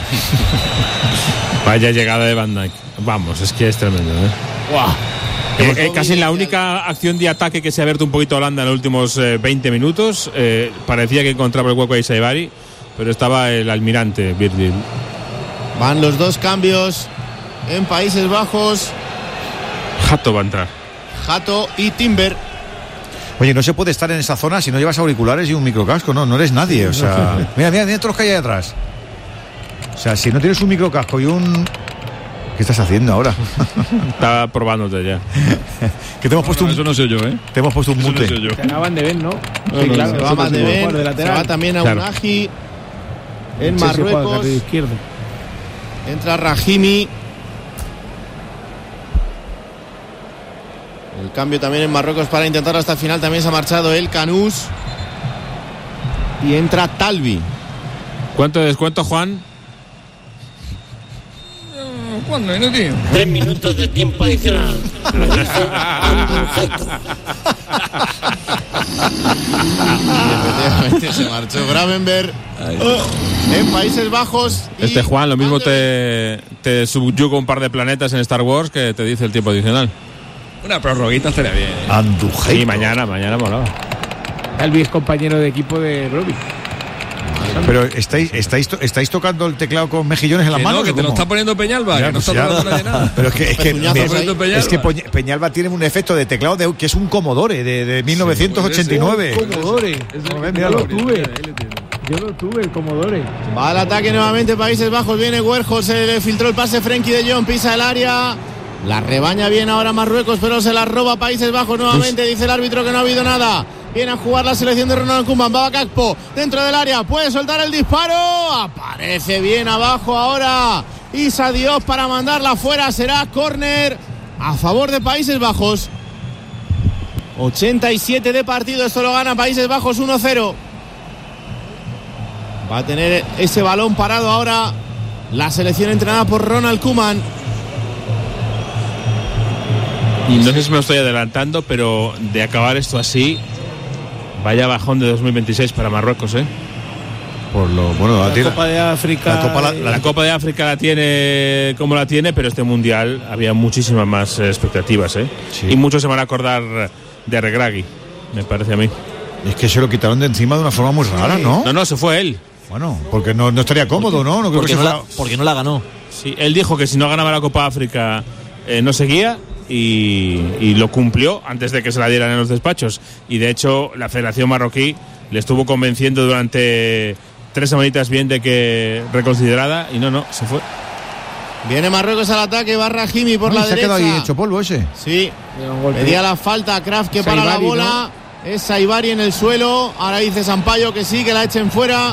S1: Vaya llegada de Van Dijk. Vamos, es que es tremendo, ¿eh?
S5: Guau.
S1: Eh, eh, casi la única acción de ataque que se ha abierto un poquito Holanda en los últimos eh, veinte minutos. Eh, parecía que encontraba el hueco de Saibari, pero estaba el almirante Virgil.
S5: Van los dos cambios en Países Bajos,
S1: Jato va a entrar.
S5: Jato y Timber.
S2: Oye, no se puede estar en esa zona si no llevas auriculares y un microcasco, no, no eres nadie, o sea... Mira, mira, mira todos los que hay ahí atrás. O sea, si no tienes un microcasco y un... ¿Qué estás haciendo ahora?
S1: Estaba probándote ya.
S2: Que te hemos puesto
S4: No, no,
S2: un...
S4: eso no soy yo, ¿eh?
S2: Te hemos puesto un
S4: Eso no
S2: mute.
S4: soy yo.
S3: Se acaban de ver, ¿no?
S5: No,
S3: Sí,
S5: no,
S3: claro.
S5: se va
S3: nosotros
S5: Van de
S3: somos
S5: Ven,
S3: jugadores de
S5: se
S3: lateral.
S5: va también a
S1: Claro.
S5: Unagi en
S3: Chelsea juega de
S5: Marruecos.
S3: carril izquierdo.
S5: Entra Rahimi. El cambio también en Marruecos para intentarlo hasta el final. También se ha marchado el Canús. Y entra Talvi.
S1: ¿Cuánto de descuento, Juan?
S4: ¿Cuándo, no, tío?
S9: Tres minutos de tiempo adicional. Lo dice Andrew Feito.
S5: Efectivamente se marchó Gravenberg en Países Bajos. Y
S1: Este Juan, lo mismo
S5: Van de
S1: te, te subyuga un par de planetas en Star Wars que te dice el tiempo adicional.
S4: Una prorroguita estaría bien.
S2: Andujero.
S1: Sí, mañana, mañana molaba.
S3: Talvi es compañero de equipo de Robbie.
S2: Pero estáis, estáis, to- estáis tocando el teclado con mejillones en las
S4: Que
S2: manos.
S4: no, que
S2: ¿o
S4: te lo
S2: cómo?
S4: está poniendo Peñalba,
S2: Ya,
S4: que no
S2: pues
S4: está
S2: ya.
S4: tocando nadie nada.
S2: Pero es que, es que,
S5: Pezuñazos
S2: me-
S5: ahí.
S2: es que Poñ- Peñalba tiene un efecto de teclado de, que es un Commodore de, de mil novecientos ochenta y nueve.
S3: Commodore.
S2: Joder,
S3: Yo
S2: míralo.
S3: lo tuve. Yo lo tuve, el Commodore.
S5: Va al ataque nuevamente Países Bajos, viene Huerjo, se le filtró el pase Frenkie de Jong, pisa el área, la rebaña bien ahora Marruecos, pero se la roba Países Bajos nuevamente, dice el árbitro que no ha habido nada. Viene a jugar la selección de Ronald Koeman, va a Gakpo, dentro del área, puede soltar el disparo, aparece bien abajo ahora Issa Diop para mandarla fuera, será córner a favor de Países Bajos. ochenta y siete de partido, esto lo gana Países Bajos uno cero. Va a tener ese balón parado ahora la selección entrenada por Ronald Koeman.
S1: Y no sé si me estoy adelantando, pero de acabar esto así, vaya bajón de dos mil veintiséis para Marruecos, ¿eh?
S2: Por lo, bueno, la
S3: La
S2: tira-
S3: Copa de África.
S2: la Copa la-
S1: La Copa de África la tiene como la tiene, pero este Mundial había muchísimas más eh, expectativas, ¿eh?
S2: Sí.
S1: Y muchos se van a acordar de Regragui, me parece a mí.
S2: Es que se lo quitaron de encima de una forma muy rara, ¿no?
S1: No, no, se fue él.
S2: Bueno, porque no, no estaría cómodo, ¿no? No creo que
S6: Porque
S2: se
S6: no, la,
S2: fuera-
S6: porque no la ganó.
S1: Sí, él dijo que si no ganaba la Copa África eh, no seguía y, y lo cumplió antes de que se la dieran en los despachos. Y de hecho la Federación Marroquí le estuvo convenciendo durante tres semanitas bien de que reconsiderada y no, no, se fue.
S5: Viene Marruecos al ataque, va Rahimi por
S2: Ay,
S5: la
S2: se ha
S5: derecha.
S2: quedado ahí hecho polvo ese.
S5: Sí,
S3: Un golpe.
S5: pedía la falta, Kraft que para la
S3: Saibari,
S5: bola. Es Saibari en el suelo. Ahora dice Sampaio que sí, que la echen fuera.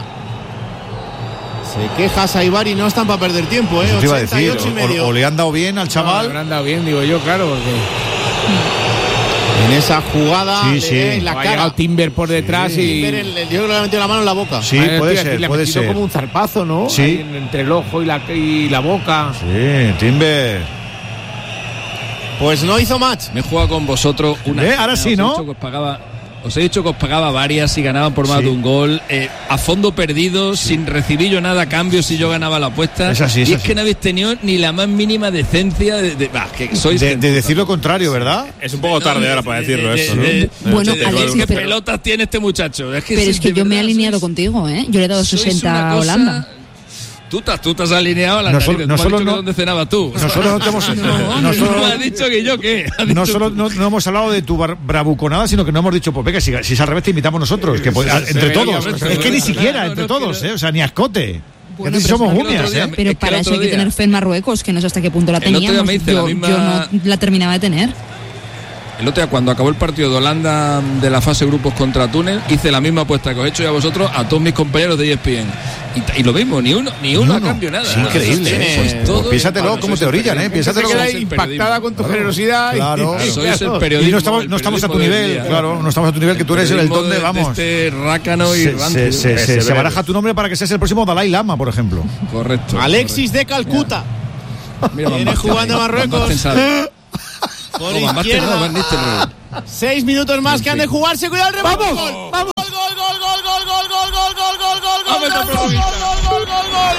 S5: Se queja Saibari, no están para perder tiempo, ¿eh?
S2: Eso te iba a decir,
S5: ochenta y ocho y
S2: o,
S5: medio.
S2: o le han dado bien al
S3: No,
S2: chaval.
S3: le han dado bien, digo yo, claro, porque
S5: En esa jugada,
S2: Sí,
S5: le
S2: sí.
S5: en la
S3: ha
S5: cara.
S3: llegado Timber por detrás y.
S5: Timber, el- el- yo creo que le ha metido la mano en la boca.
S2: Sí,
S3: Madre
S2: puede
S3: mía,
S2: ser,
S3: le ha
S2: puede
S3: metido
S2: ser.
S3: como un zarpazo, ¿no?
S2: Sí.
S3: Ahí en- entre el ojo y la, y la boca.
S2: Sí, Timber.
S5: Pues no hizo match.
S4: Me he jugado con vosotros una.
S2: ¿Eh? Ahora
S4: os
S2: sí,
S4: he
S2: ¿no?
S4: dicho que os pagaba, os he dicho que os pagaba varias si ganaban por más
S2: Sí.
S4: de un gol. Eh, a fondo perdido, sin recibir yo nada a cambio si yo ganaba la apuesta.
S2: Es así, es
S4: y es
S2: así.
S4: que no habéis tenido ni la más mínima decencia de. de- bah, que sois
S2: De,
S4: gente.
S2: de decir lo contrario, ¿verdad?
S1: Es un poco tarde ahora para decirlo
S4: De-
S1: esto,
S4: de-
S1: ¿no?
S4: de-
S1: Eh,
S8: Bueno,
S1: sí, de
S8: Alex,
S1: luego.
S4: ¿Qué
S8: pero-
S4: pelotas tiene este muchacho? Es que
S8: Pero
S4: si
S8: es que
S4: de
S8: yo me he
S4: verdad
S8: alineado
S4: sois-
S8: contigo, ¿eh? Yo le he dado
S4: sois
S8: sesenta
S4: una
S8: a
S4: cosa-
S8: Holanda.
S4: Tú te, tú te has alineado a la
S2: No
S4: nariz.
S2: solo-
S4: Tú
S2: no
S4: me has
S2: solo
S4: dicho
S2: no-
S4: que dónde cenabas tú.
S2: Nosotros no te hemos,
S8: No,
S2: no
S4: Tú
S2: solo-
S4: me has dicho que yo qué. Has
S2: no
S4: dicho
S2: solo
S4: tú.
S2: no, no hemos hablado de tu bar- bravuconada, sino que no hemos dicho, pues venga, si, si es al revés te invitamos nosotros, que pues, entre todos. Es que ni siquiera, entre todos, ¿eh? O sea, ni a escote.
S8: Bueno,
S2: Que si
S8: pero
S2: somos
S8: es que
S4: el otro
S2: uñas,
S4: día
S2: ¿eh?
S4: me-
S8: Pero
S4: Es que
S8: para
S4: el
S8: eso
S4: otro
S8: hay que
S4: día-
S8: tener fe en Marruecos, que no sé hasta qué punto la
S4: El otro día
S8: teníamos.
S4: me hice la
S8: Yo,
S4: misma-
S8: yo no la terminaba de tener.
S4: el otro día cuando acabó el partido de Holanda de la fase grupos contra Túnez, hice la misma apuesta que os he hecho ya vosotros a todos mis compañeros de E S P N. Y, y lo mismo, ni uno ni uno
S2: no,
S4: a
S2: no.
S4: cambio nada.
S2: Es increíble,
S4: Pues,
S2: ¿eh?
S4: pues todo,
S2: Pues piénsatelo
S4: claro,
S2: cómo
S4: sois
S2: te
S4: el
S2: orillan, ¿eh?
S4: periodismo.
S2: Piénsatelo
S3: Se queda
S2: como-
S3: impactada con tu
S2: Claro.
S3: generosidad. y-
S2: Claro.
S3: y-
S4: Sois el
S2: Y
S4: periodismo.
S2: no estamos,
S4: el
S2: no estamos a tu
S4: periodismo del
S2: nivel,
S4: día.
S2: claro, no estamos a tu nivel, que tú eres el
S4: periodismo
S2: don de,
S4: de- de
S2: vamos.
S4: este rácano y
S2: Se,
S4: rancio.
S2: se, se,
S1: Ese
S2: se, se
S1: breve.
S2: baraja tu nombre para que seas el próximo Dalai Lama, por ejemplo.
S4: Correcto.
S5: Alexis de Calcuta.
S4: Mira, Van
S5: Viene
S4: Basten
S5: jugando
S4: ahí,
S5: Marruecos.
S4: Van Basten sabe.
S5: Por
S4: No, Van Basten no, Van
S5: izquierda.
S4: Nistelrooy.
S5: Seis minutos más que han de jugarse. Cuidado el remate.
S3: ¡Vamos!
S5: Gol.
S3: ¡Vamos!
S5: Gol, gol, gol, gol, gol, gol, gol, gol, gol, gol, gol,
S3: Vamos,
S5: gol, gol,
S3: Toprovita.
S5: gol, gol, gol,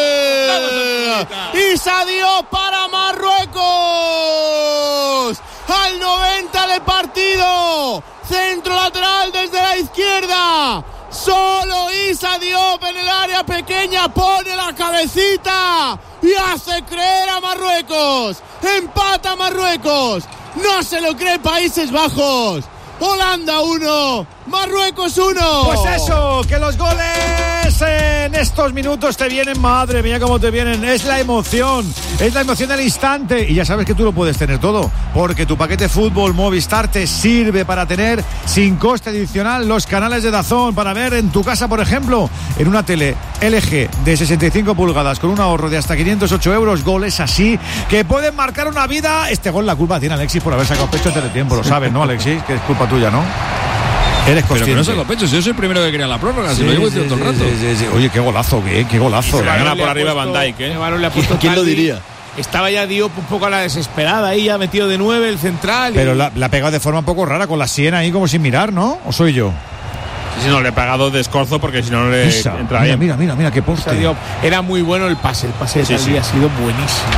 S5: gol. Y Sadio para Marruecos. Al noventa de partido. Centro lateral desde la izquierda. Solo Issa Diop en el área pequeña pone la cabecita y hace creer a Marruecos. Empata Marruecos. No se lo cree Países Bajos. Holanda uno, Marruecos uno.
S2: Pues eso, que los goles en estos minutos te vienen, madre mía, cómo te vienen. Es la emoción, es la emoción del instante. Y ya sabes que tú lo puedes tener todo, porque tu paquete fútbol Movistar te sirve para tener sin coste adicional los canales de DAZN para ver en tu casa, por ejemplo, en una tele L G de sesenta y cinco pulgadas con un ahorro de hasta quinientos ocho euros, goles así que pueden marcar una vida. Este gol la culpa tiene Alexis por haber sacado pecho en teletiempo, lo sabes, ¿no, Alexis? Que es culpa tuya, ¿no? Eres
S4: Pero
S2: consciente.
S4: que no se lo pechos, yo soy el primero que crea la prórroga,
S2: Sí,
S4: si lo llevo
S2: sí,
S4: diciendo todo el
S2: sí,
S4: rato.
S2: sí, sí. Oye, qué golazo, qué, qué golazo.
S1: Se la gana
S3: Le
S1: por
S3: ha
S1: arriba
S3: puesto-
S1: Van Dijk, ¿eh?
S3: el balón le ha puesto
S6: ¿Quién lo
S3: Tardi.
S6: diría?
S3: Estaba ya Diop un poco a la desesperada ahí, ya metido de nueve el central. y-
S2: Pero la, la ha pegado de forma un poco rara, con la sien ahí como sin mirar, ¿no? ¿O soy yo?
S1: Si no, le he pagado de escorzo porque si no, no le
S2: Esa.
S1: entra
S2: Mira,
S1: bien.
S2: mira, mira, mira, qué
S3: Issa
S2: poste.
S3: Diop. Era muy bueno el pase, el pase de
S1: Sí,
S3: Tardi
S1: sí.
S3: ha sido buenísimo.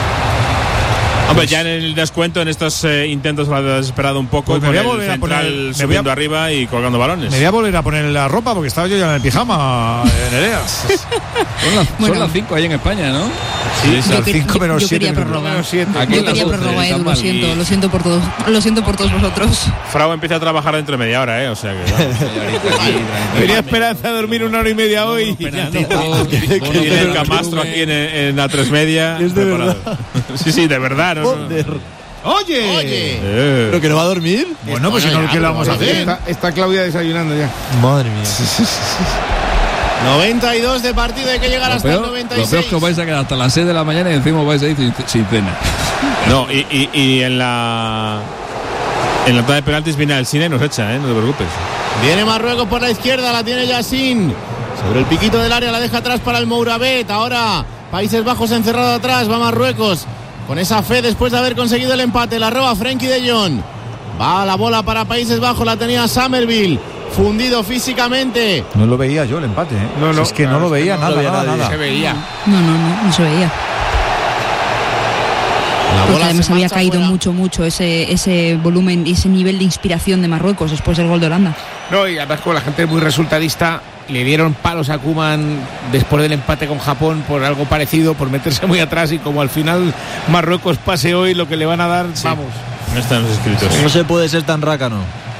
S1: Hombre, ya en el descuento, en estos eh, intentos lo ha desesperado un poco,
S2: Pues me
S1: con
S2: voy a
S1: el
S2: volver a
S1: central
S2: poner- me voy a-
S1: subiendo arriba y colgando balones.
S2: Me voy a volver a poner la ropa porque estaba yo ya en el pijama, Nerea.
S4: Son las,
S8: Bueno.
S4: son las cinco ahí en España, ¿no?
S2: Sí,
S8: Yo,
S2: al
S8: que-
S2: cinco
S8: yo-
S2: menos
S8: yo
S2: siete
S8: quería
S2: minutos.
S8: prórroga.
S3: Menos siete.
S4: Aquí
S8: Yo
S4: en las
S8: quería
S4: doce,
S8: prórroga,
S4: está
S8: Edu, lo
S4: mal.
S8: siento, lo siento por todos, lo siento por todos vosotros.
S1: Frau empieza a trabajar dentro de media hora, ¿eh? O sea que. vamos.
S3: Tenía esperanza de dormir una hora y media hoy. y ya no.
S1: Tiene el camastro aquí en, en A tres Media.
S6: Es de
S1: preparado. Sí, sí, de verdad. ¿no?
S6: Joder.
S2: Oye.
S5: Oye.
S1: Eh.
S6: ¿Pero que no va a dormir?
S2: Bueno, pues si no, ¿qué le vamos a hacer?
S3: Está, está Claudia desayunando ya.
S6: Madre mía.
S5: noventa y dos de partido, hay que llegar
S4: Lo
S5: hasta el
S4: peor,
S5: noventa y
S4: lo peor es
S5: seis.
S4: que os vais a quedar hasta las seis de la mañana y encima os vais a ir sin, sin cena.
S1: No, y, y, y en la. En la tanda de penaltis viene al cine y nos echa, ¿eh? No te preocupes.
S5: Viene Marruecos por la izquierda, la tiene Yassin. Sobre el piquito del área, la deja atrás para el Mouravet. Ahora Países Bajos encerrado atrás, va Marruecos. Con esa fe después de haber conseguido el empate, la roba Frenkie de Jong. Va la bola para Países Bajos, la tenía Somerville. Fundido físicamente.
S2: No lo veía yo el empate, ¿eh?
S3: No, no,
S2: es que no
S3: claro,
S2: lo
S3: es que
S2: veía
S3: no
S2: nada,
S6: lo veía
S2: nada,
S6: nadie.
S2: nada.
S3: Se veía.
S8: No, no, no, no se veía.
S5: La
S8: Porque
S5: bola
S8: además
S5: se
S8: había
S5: marcha
S8: caído
S5: fuera.
S8: mucho, mucho ese, ese volumen y ese nivel de inspiración de Marruecos después del gol de Holanda.
S3: No, y además como la gente es muy resultadista, le dieron palos a Koeman después del empate con Japón por algo parecido, por meterse muy atrás, y como al final Marruecos pase hoy, lo que le van a dar, vamos.
S1: No están los escritos.
S6: No se puede ser tan rácano.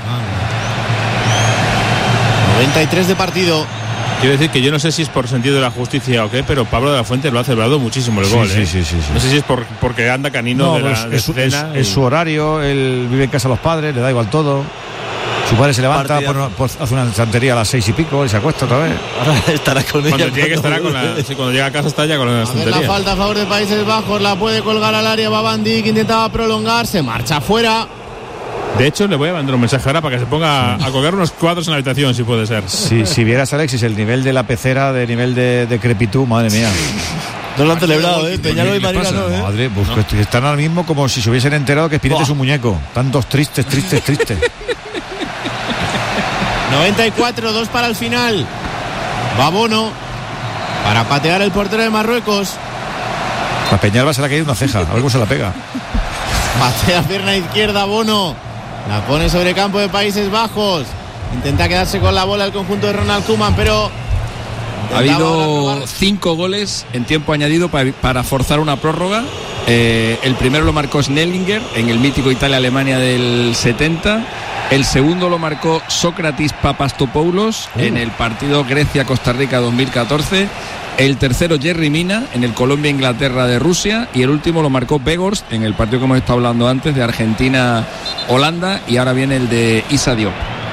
S5: noventa y tres de partido.
S1: Quiero decir que yo no sé si es por sentido de la justicia o qué, pero Pablo de la Fuente lo ha celebrado muchísimo el
S2: Sí,
S1: gol.
S2: sí,
S1: ¿eh?
S2: sí, sí, sí.
S1: No sé si es por, porque anda canino
S2: No,
S1: de la
S2: pues
S1: de
S2: es, su-
S1: escena
S2: es- es
S1: y-
S2: su horario, él vive en casa de los padres, le da igual todo. Su padre se levanta,
S6: Partidazo.
S2: pone- pues, hace una santería a las seis y pico y se acuesta otra vez.
S6: Ahora estará con ella.
S1: Cuando llegue estará con la,
S6: vuelve.
S1: sí, cuando llega a casa está ya con la
S5: A ver la
S1: tontería.
S5: falta a favor de Países Bajos, la puede colgar al área, va Van Dijk, intentaba prolongar, se marcha fuera.
S1: De hecho, le voy a mandar un mensaje ahora para que se ponga a colgar unos cuadros en la habitación, si puede ser.
S2: Si, si vieras, Alexis, el nivel de la pecera, de nivel de decrepitud, madre mía.
S6: No lo han celebrado, ¿eh? Peñalo y
S4: ¿Qué
S6: Marina
S4: pasa?
S6: no, ¿eh?
S2: Madre, pues que están ahora mismo como si se hubiesen enterado que Spinetta es un muñeco. Tantos tristes, tristes, tristes.
S5: noventa y cuatro, dos para el final. Va Bono para patear el portero de Marruecos.
S2: A Peñalba se le ha caído una ceja, a ver cómo se la pega.
S5: Patea pierna izquierda Bono. La pone sobre campo de Países Bajos. Intenta quedarse con la bola el conjunto de Ronald Koeman, pero
S4: Ha
S5: intentaba ahora
S4: habido
S5: probar.
S4: cinco goles en tiempo añadido para, para forzar una prórroga. Eh, el primero lo marcó Snellinger en el mítico Italia-Alemania del setenta. El segundo lo marcó Sócrates Papastopoulos
S2: Uh.
S4: en el partido Grecia-Costa Rica dos mil catorce. El tercero, Jerry Mina, en el Colombia-Inglaterra de Rusia. Y el último lo marcó Weghorst en el partido que hemos estado hablando antes de Argentina-Holanda. Y ahora viene el de Issa Diop.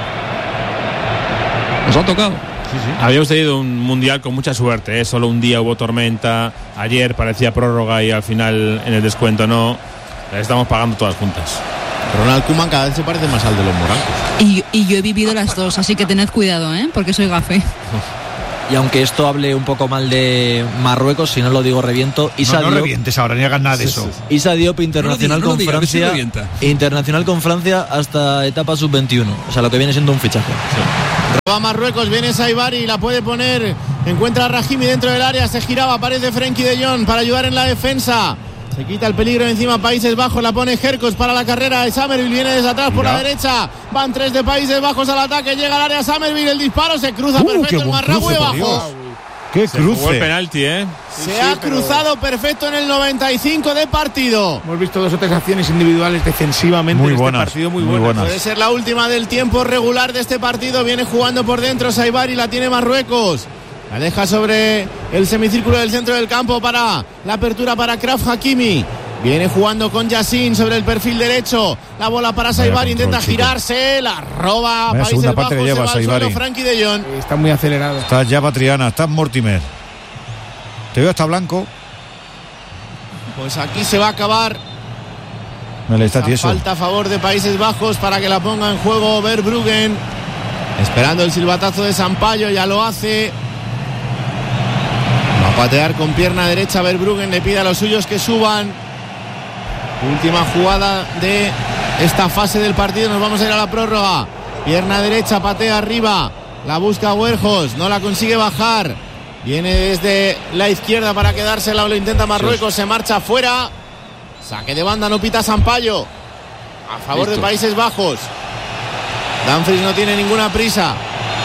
S4: ¿Nos ha tocado?
S1: Sí, sí. Habíamos tenido un mundial con mucha suerte, ¿eh? Solo un día hubo tormenta. Ayer parecía prórroga y al final en el descuento no. Las estamos pagando todas juntas.
S5: Ronald Koeman cada vez se parece más al de los morancos.
S8: Y, y yo he vivido las dos, así que tened cuidado, ¿eh? Porque soy gafe.
S6: Y aunque esto hable un poco mal de Marruecos, si no lo digo reviento, Issa
S2: no, no
S6: Diop,
S2: revientes ahora, ni hagas nada de eso.
S6: Issa Diop internacional
S4: no lo diga, no lo
S6: con
S4: diga,
S6: Francia, internacional con Francia hasta etapa sub veintiuno, o sea, lo que viene siendo un fichaje. Sí.
S5: Va Marruecos, viene Saibari, la puede poner, encuentra a Rahimi dentro del área, se giraba, aparece Frenkie de Jong para ayudar en la defensa. Se quita el peligro encima Países Bajos, la pone Hercos para la carrera de Summerville, viene desde atrás por
S2: Mira.
S5: la derecha, van tres de Países Bajos al ataque, llega al área Summerville, el disparo se cruza
S2: Uh,
S5: perfecto
S2: qué
S5: el
S2: buen
S5: Marragüe
S2: cruce, por
S5: Bajos.
S2: Dios. ¡Qué
S1: Se jugó el
S2: cruce!
S1: penalti, ¿eh?
S5: Se
S3: Sí,
S5: ha
S3: pero-
S5: cruzado perfecto en el noventa y cinco de partido.
S3: Hemos visto dos o tres acciones individuales defensivamente
S2: Muy
S3: en
S2: buenas,
S3: este partido muy,
S2: muy
S3: buenas.
S2: buenas.
S5: Puede ser la última del tiempo regular de este partido. Viene jugando por dentro Saibari, la tiene Marruecos. La deja sobre el semicírculo del centro del campo para la apertura para Kraf Hakimi. Viene jugando con Yassin sobre el perfil derecho. La bola para Saibari,
S2: control,
S5: intenta
S2: chico.
S5: girarse. La roba
S2: Vaya
S5: Países
S2: segunda
S5: Bajos.
S2: parte que
S5: Se
S2: lleva
S5: va al
S2: Saibari.
S5: suelo Frenkie de Jong.
S3: Está muy acelerado.
S2: Estás ya Patriana, estás Mortimer. Te veo hasta blanco.
S5: Pues aquí se va a acabar.
S2: Vale, está
S5: Esa
S2: tieso.
S5: falta a favor de Países Bajos para que la ponga en juego Verbruggen. Esperando el silbatazo de Sampaio, ya lo hace. Va a patear con pierna derecha Verbruggen, le pide a los suyos que suban. Última jugada de esta fase del partido, nos vamos a ir a la prórroga. Pierna derecha, patea arriba, la busca Huerjos, no la consigue bajar. Viene desde la izquierda para quedársela, lo intenta Marruecos, se marcha afuera. Saque de banda, no pita Sampaio. A favor
S4: Listo.
S5: de Países Bajos. Dumfries no tiene ninguna prisa.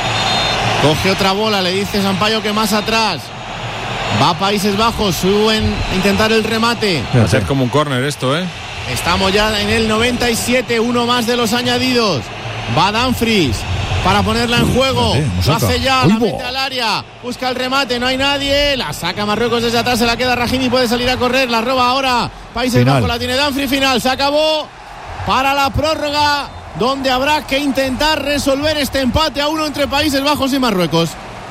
S5: Coge otra bola, le dice Sampaio que más atrás. Va a Países Bajos, suben a intentar el remate.
S1: Va a ser como un córner esto, ¿eh?
S5: Estamos ya en el noventa y siete, uno más de los añadidos. Va Dumfries para ponerla en juego.
S2: Espérate, no
S5: Lo
S2: saca.
S5: hace ya,
S2: ¡Uy,
S5: la
S2: bo!
S5: mete al área. Busca el remate, no hay nadie. La saca Marruecos desde atrás, se la queda Rahimi, puede salir a correr. La roba ahora Países
S2: Final.
S5: Bajos, la tiene Dumfries, final. Se acabó para la prórroga, donde habrá que intentar resolver este empate a uno entre Países Bajos y Marruecos.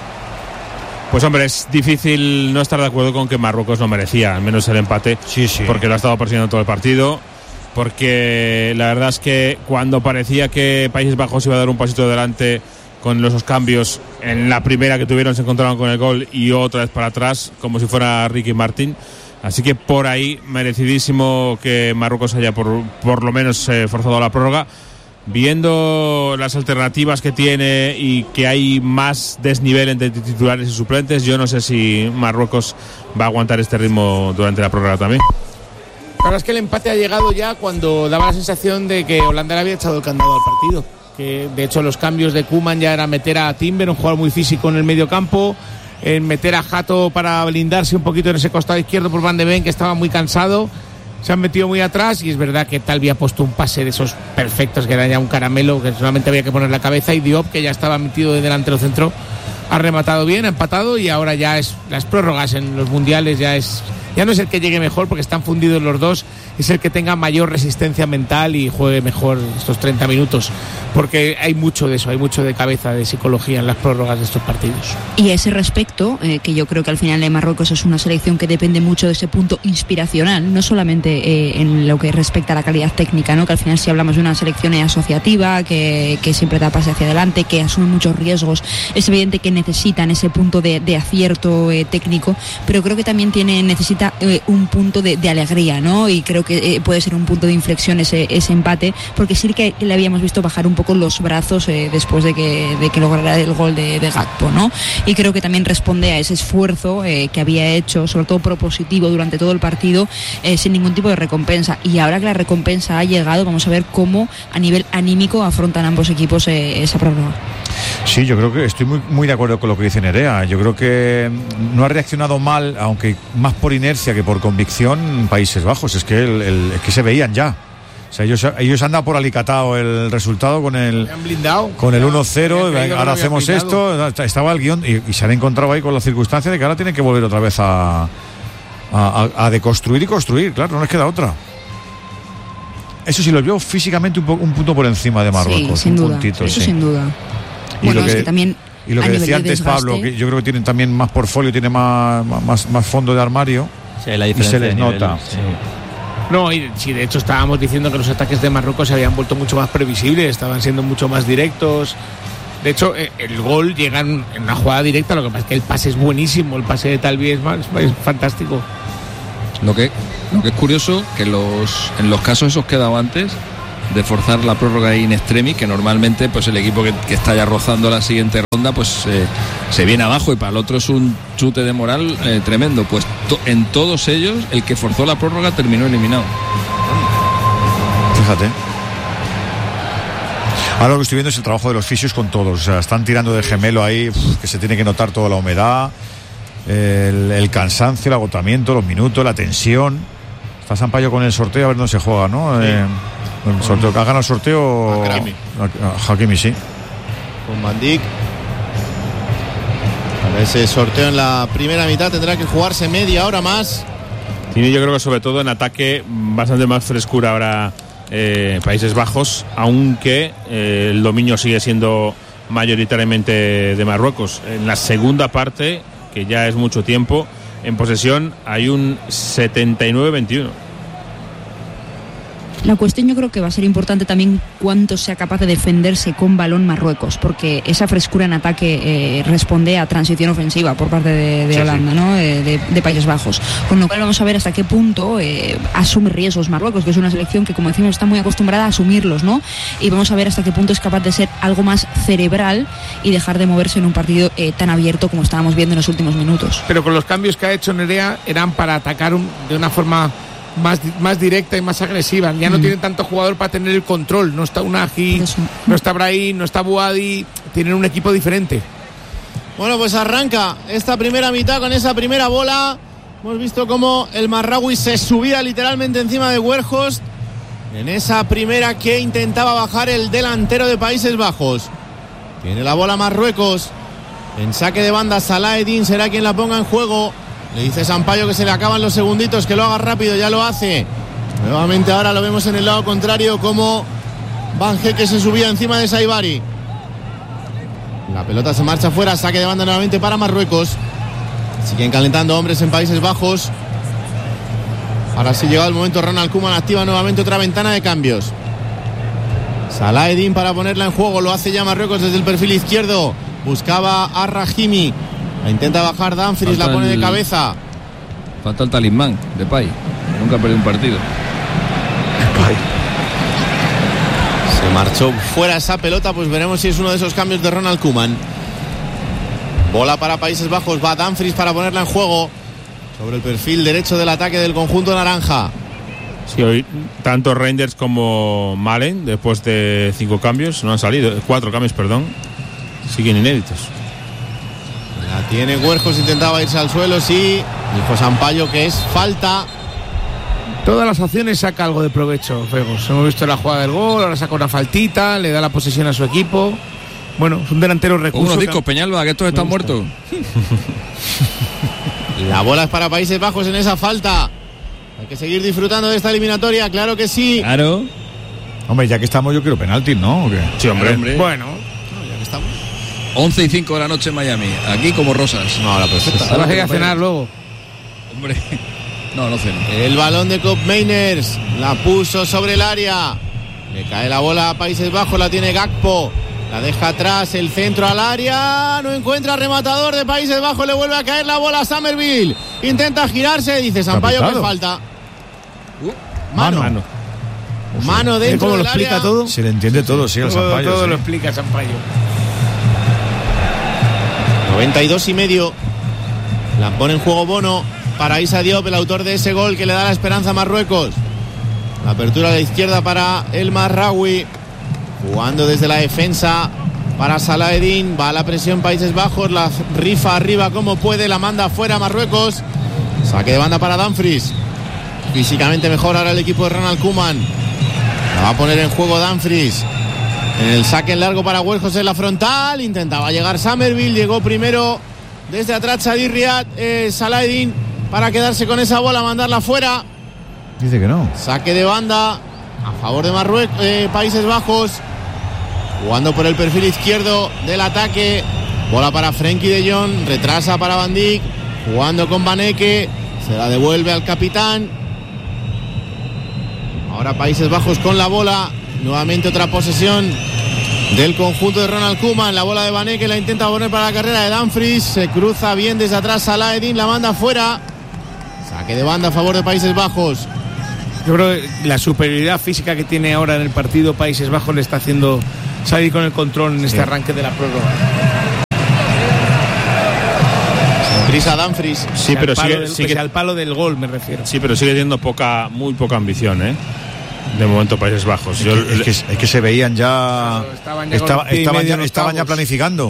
S1: Pues hombre, es difícil no estar de acuerdo con que Marruecos no merecía, al menos el empate,
S2: Sí, sí.
S1: porque lo ha estado persiguiendo todo el partido, porque la verdad es que cuando parecía que Países Bajos iba a dar un pasito adelante con los cambios, en la primera que tuvieron se encontraron con el gol y otra vez para atrás, como si fuera Ricky Martin. Así que por ahí, merecidísimo que Marruecos haya por, por lo menos eh, forzado la prórroga. Viendo las alternativas que tiene y que hay más desnivel entre titulares y suplentes, yo no sé si Marruecos va a aguantar este ritmo durante la prórroga también.
S3: La verdad es que el empate ha llegado ya cuando daba la sensación de que Holanda le había echado el candado al partido. Que de hecho los cambios de Koeman ya era meter a Timber, un jugador muy físico en el medio campo, en meter a Hato para blindarse un poquito en ese costado izquierdo por Van de Ven, que estaba muy cansado. Se han metido muy atrás y es verdad que Talvi ha puesto un pase de esos perfectos que era ya un caramelo, que solamente había que poner la cabeza, y Diop, que ya estaba metido de delantero centro, ha rematado bien, ha empatado, y ahora ya es las prórrogas en los mundiales, ya es ya no es el que llegue mejor porque están fundidos los dos, es el que tenga mayor resistencia mental y juegue mejor estos treinta minutos, porque hay mucho de eso, hay mucho de cabeza, de psicología en las prórrogas de estos partidos.
S8: Y a ese respecto, eh, que yo creo que al final de Marruecos es una selección que depende mucho de ese punto inspiracional, no solamente eh, en lo que respecta a la calidad técnica, ¿no? Que al final si hablamos de una selección asociativa, que, que siempre da pase hacia adelante, que asume muchos riesgos, es evidente que necesitan ese punto de, de acierto eh, técnico, pero creo que también tiene necesita eh, un punto de, de alegría, ¿no? Y creo que eh, puede ser un punto de inflexión ese, ese empate, porque sí que le habíamos visto bajar un poco los brazos eh, después de que, de que lograra el gol de, de Gakpo, ¿no? Y creo que también responde a ese esfuerzo eh, que había hecho, sobre todo propositivo durante todo el partido, eh, sin ningún tipo de recompensa. Y ahora que la recompensa ha llegado, vamos a ver cómo a nivel anímico afrontan ambos equipos eh, esa prórroga.
S2: Sí, yo creo que estoy muy, muy de acuerdo con lo que dice Nerea. Yo creo que no ha reaccionado mal, aunque más por inercia que por convicción, Países Bajos. Es que, el, el, es que se veían ya. O sea, ellos, ellos han dado por alicatado el resultado con el,
S3: han blindado.
S2: Con el uno cero, ahora hacemos
S3: blindado.
S2: esto, estaba el guión y, y se han encontrado ahí con la circunstancia de que ahora tienen que volver otra vez a, a, a, a deconstruir y construir, claro, no les queda otra. Eso sí, los veo físicamente un, po, un punto por encima de Marruecos.
S8: Sí, sin
S2: un
S8: duda,
S2: puntito,
S8: eso
S2: sí.
S8: sin duda.
S2: Y
S8: bueno,
S2: lo que,
S8: es que también
S2: y lo que decía antes
S8: desgaste,
S2: Pablo, que yo creo que tienen también más portfolio, tienen más, más, más fondo de armario.
S6: Sí, la
S2: y se les
S6: nivel,
S2: nota.
S6: sí.
S3: No, y sí, de hecho estábamos diciendo que los ataques de Marruecos se habían vuelto mucho más previsibles, estaban siendo mucho más directos. De hecho, el gol llega en una jugada directa, lo que pasa es que el pase es buenísimo, el pase de Talbi es, es fantástico.
S4: Lo que, lo que es curioso, que los, en los casos esos que he dado antes, de forzar la prórroga in extremis, que normalmente pues el equipo que, que está ya rozando la siguiente ronda, pues eh, se viene abajo y para el otro es un chute de moral eh, tremendo. Pues to, en todos ellos, el que forzó la prórroga terminó eliminado.
S2: Fíjate. Ahora lo que estoy viendo es el trabajo de los fisios con todos. O sea, están tirando de gemelo ahí, uf, que se tiene que notar toda la humedad, el, el cansancio, el agotamiento, los minutos, la tensión. Está Sampaio con el sorteo, a ver dónde se juega, ¿no? Sí. Eh, el sorteo, ¿ha ganado el sorteo?
S5: Hakimi.
S2: Hakimi, sí.
S5: Con Van Dijk. Para ese sorteo en la primera mitad tendrá que jugarse media hora más.
S1: Tiene, yo creo que sobre todo en ataque, bastante más frescura ahora eh, Países Bajos, aunque eh, el dominio sigue siendo mayoritariamente de Marruecos. En la segunda parte, que ya es mucho tiempo, en posesión hay un setenta y nueve veintiuno.
S8: La cuestión yo creo que va a ser importante también cuánto sea capaz de defenderse con balón Marruecos, porque esa frescura en ataque eh, responde a transición ofensiva por parte de, de sí, Holanda, sí. ¿no? De, de, de Países Bajos. Con lo cual vamos a ver hasta qué punto eh, asume riesgos Marruecos, que es una selección que, como decimos, está muy acostumbrada a asumirlos, ¿no? Y vamos a ver hasta qué punto es capaz de ser algo más cerebral y dejar de moverse en un partido eh, tan abierto como estábamos viendo en los últimos minutos.
S3: Pero con los cambios que ha hecho Nerea eran para atacar un, de una forma más, más directa y más agresiva. Ya no mm. tienen tanto jugador para tener el control. No está Unagi, no está Brahim, no está Buadi. Tienen un equipo diferente.
S5: Bueno, pues arranca esta primera mitad con esa primera bola. Hemos visto cómo el Marraoui se subía literalmente encima de Weghorst en esa primera que intentaba bajar el delantero de Países Bajos. Tiene la bola Marruecos. En saque de banda, Salah Eddin será quien la ponga en juego. Le dice Sampaio que se le acaban los segunditos, que lo haga rápido, ya lo hace. Nuevamente ahora lo vemos en el lado contrario, como Van Heeke se subía encima de Saibari. La pelota se marcha fuera, saque de banda nuevamente para Marruecos. Siguen calentando hombres en Países Bajos. Ahora sí, llegado el momento, Ronald Koeman activa nuevamente otra ventana de cambios. Salah Eddin para ponerla en juego, lo hace ya Marruecos desde el perfil izquierdo. Buscaba a Rahimi. La intenta bajar Dumfries, la pone de cabeza.
S4: Falta el talismán de Pay. Nunca ha perdido un partido.
S5: Pay. Se marchó fuera esa pelota, pues veremos si es uno de esos cambios de Ronald Koeman. Bola para Países Bajos, va Dumfries para ponerla en juego. Sobre el perfil derecho del ataque del conjunto naranja.
S1: Sí, hoy tanto Reinders como Malen, después de cinco cambios, no han salido, cuatro cambios, perdón, siguen inéditos.
S5: La tiene Weghorst, intentaba irse al suelo, sí. Dijo Sampaio que es falta.
S3: Todas las acciones saca algo de provecho, Weghorst. Hemos visto la jugada del gol, ahora saca una faltita, le da la posesión a su equipo. Bueno, es un delantero recurso.
S4: Unos discos, Peñalba, que estos están muertos.
S5: La bola es para Países Bajos en esa falta. Hay que seguir disfrutando de esta eliminatoria, claro que sí.
S4: Claro.
S2: Hombre, ya que estamos, yo quiero penalti, ¿no? ¿O qué?
S1: Sí, hombre.
S4: Claro, hombre.
S3: Bueno,
S5: no, ya que estamos.
S4: once y cinco de la noche en Miami. Aquí como rosas.
S5: No, la perfecta.
S3: Te vas a ir a cenar luego.
S4: Hombre. No, no ceno.
S5: El balón de Koop Meiners. La puso sobre el área. Le cae la bola a Países Bajos. La tiene Gakpo. La deja atrás. El centro al área. No encuentra rematador de Países Bajos. Le vuelve a caer la bola a Summerville. Intenta girarse. Dice Sampaio que falta. Uh, mano. Mano. Mano dentro
S3: ¿Cómo lo
S5: del
S3: explica
S5: área.
S3: todo?
S2: Se le entiende todo, sí, al
S3: Todo,
S2: Sampaio.
S3: todo
S2: sí.
S3: lo explica Sampaio.
S5: noventa y dos y medio. La pone en juego Bono para Issa Diop, el autor de ese gol que le da la esperanza a Marruecos. La apertura a la izquierda para el Marraoui, jugando desde la defensa para Salah Eddin. Va a la presión Países Bajos, la rifa arriba como puede, la manda fuera Marruecos. Saque de banda para Dumfries. Físicamente mejor ahora el equipo de Ronald Koeman. Va a poner en juego Dumfries. En el saque en largo para Hueljos en la frontal. Intentaba llegar Summerville. Llegó primero desde atrás Sadir Riyad, eh, Salahedin, para quedarse con esa bola, mandarla fuera.
S2: Dice que no.
S5: Saque de banda a favor de Marruecos, eh, Países Bajos. Jugando por el perfil izquierdo del ataque. Bola para Frenkie de Jong. Retrasa para Van Dijk. Jugando con Vaneke. Se la devuelve al capitán. Ahora Países Bajos con la bola. Nuevamente otra posesión del conjunto de Ronald Koeman. La bola de Vaneke la intenta poner para la carrera de Dumfries. Se cruza bien desde atrás Salahedin. La manda fuera. Saque de banda a favor de Países Bajos.
S3: Yo creo que la superioridad física que tiene ahora en el partido Países Bajos le está haciendo salir con el control en este sí. arranque de la prórroga.
S5: Prisa Dumfries.
S1: Sí, pero sigue,
S3: del,
S1: sigue
S3: al palo del gol me refiero.
S1: Sí, pero sigue teniendo poca, muy poca ambición, ¿eh? De momento Países Bajos.
S2: Es,
S1: Yo,
S2: que, es, que, es que se veían ya.
S5: Estaban ya,
S2: estaba, estaban ya, estaban ya planificando.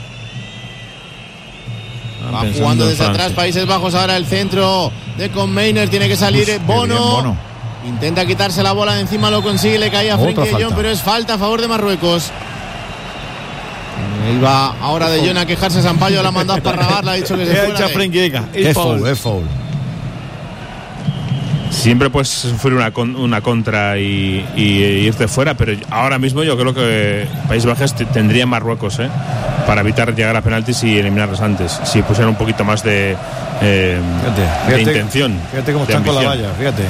S5: Va jugando desde atrás Países Bajos. Ahora el centro de Conmainer. Tiene que salir Uf, Bono. Bien, Bono. Intenta quitarse la bola de encima, lo consigue, le caía a Frenkie de Jong, pero es falta a favor de Marruecos. Iba ahora de Jong a quejarse Sampaio, la ha mandado para Rabat, le ha dicho que se fuera.
S2: Es foul, es foul.
S1: Siempre puedes sufrir una, con, una contra y, y, y irte fuera, pero ahora mismo yo creo que Países Bajos t- tendría Marruecos, ¿eh? Para evitar llegar a penaltis y eliminarlos antes, si pusieran un poquito más de, eh,
S2: fíjate, fíjate,
S1: de intención.
S2: Fíjate cómo están con la valla, fíjate.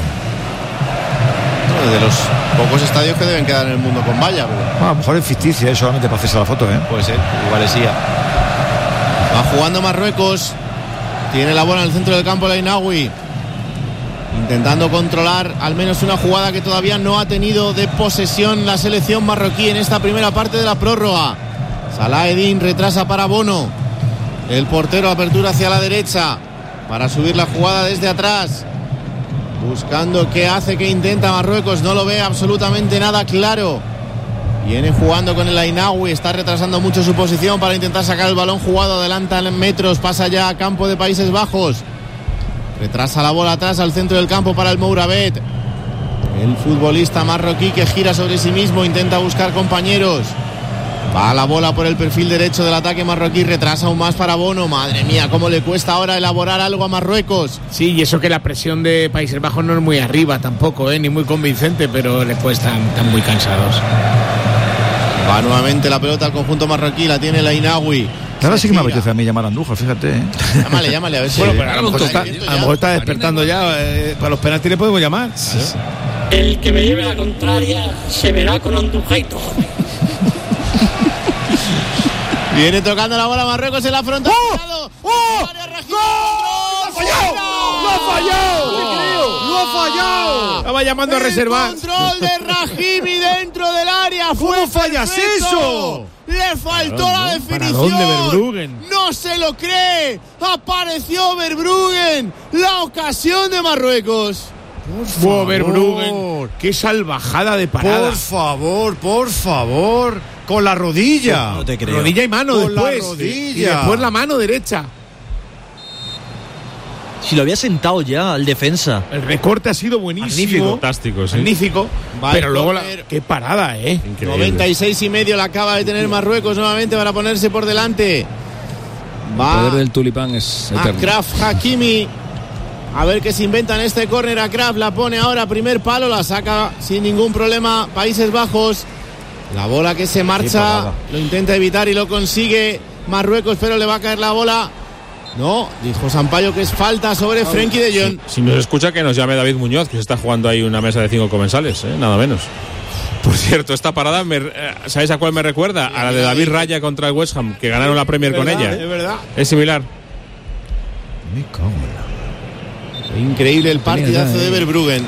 S5: De los pocos estadios que deben quedar en el mundo con valla. Pero...
S2: Ah, a lo mejor es ficticia, ¿eh? Solamente para hacerse la foto, ¿eh?
S5: Puede ser, igual es ya. Va jugando Marruecos. Tiene la bola en el centro del campo Lainaoui. Intentando controlar al menos una jugada que todavía no ha tenido de posesión la selección marroquí en esta primera parte de la prórroga. Salahedin retrasa para Bono. El portero apertura hacia la derecha para subir la jugada desde atrás. Buscando qué hace, qué intenta Marruecos. No lo ve absolutamente nada claro. Viene jugando con el Lainaoui. Está retrasando mucho su posición para intentar sacar el balón jugado. Adelanta en metros. Pasa ya a campo de Países Bajos. Retrasa la bola atrás al centro del campo para el Mouravet. El futbolista marroquí que gira sobre sí mismo. Intenta buscar compañeros. Va la bola por el perfil derecho del ataque marroquí. Retrasa aún más para Bono. Madre mía, cómo le cuesta ahora elaborar algo a Marruecos.
S3: Sí, y eso que la presión de Países Bajos no es muy arriba tampoco, ¿eh? Ni muy convincente, pero les cuestan, están muy cansados.
S5: Va nuevamente la pelota al conjunto marroquí. La tiene Lainaoui.
S2: Ahora sí que me apetece a mí llamar a Andújar, fíjate, ¿eh?
S5: Llámale, llámale, a ver si...
S3: Bueno, pero a lo mejor está, a lo mejor está despertando ya. Eh, para los penaltis le podemos llamar.
S9: Sí. El que me lleve la contraria se verá con Andujaito.
S5: Viene tocando la bola Marruecos en la frontal.
S2: ¡Oh! ¡Oh! ¡Lo ha fallado! ¡Lo ha fallado! ¡Lo ha fallado!
S3: Estaba llamando a reservar.
S5: Control de Rahimi dentro del área.
S2: ¿Cómo fallas eso?
S5: Le faltó la definición.
S3: ¿Para dónde Verbruggen?
S5: No se lo cree. Apareció Verbruggen. La ocasión de Marruecos.
S3: Por favor. Verbruggen. Qué salvajada de parada.
S2: Por favor, por favor. Con la rodilla.
S3: No te creo. Rodilla y mano
S2: Con
S3: después.
S2: la rodilla.
S3: Y después la mano derecha.
S6: Si lo había sentado ya al defensa.
S3: El recorte ha sido buenísimo.
S1: Magnífico. Fantástico, sí.
S3: Magnífico.
S5: Va
S3: pero luego la,
S5: corner.
S3: qué parada, ¿eh?
S1: Increíble.
S5: noventa y seis y medio la acaba de tener Marruecos nuevamente para ponerse por delante. Va
S4: El poder del tulipán es eterno.
S5: Achraf Hakimi. A ver qué se inventa en este córner. Achraf la pone ahora, primer palo, la saca sin ningún problema Países Bajos. La bola que se marcha, lo intenta evitar y lo consigue Marruecos, pero le va a caer la bola. No, dijo Sampaio que es falta sobre Frenkie de Jong.
S1: Si, si nos escucha, que nos llame David Muñoz, que se está jugando ahí una mesa de cinco comensales, ¿eh? Nada menos. Por cierto, esta parada, me, ¿sabéis a cuál me recuerda? A la de David Raya contra el West Ham, que ganaron la Premier con ella.
S5: Es verdad.
S1: Es similar.
S2: Me cago en la...
S5: Increíble el partidazo de Verbruggen.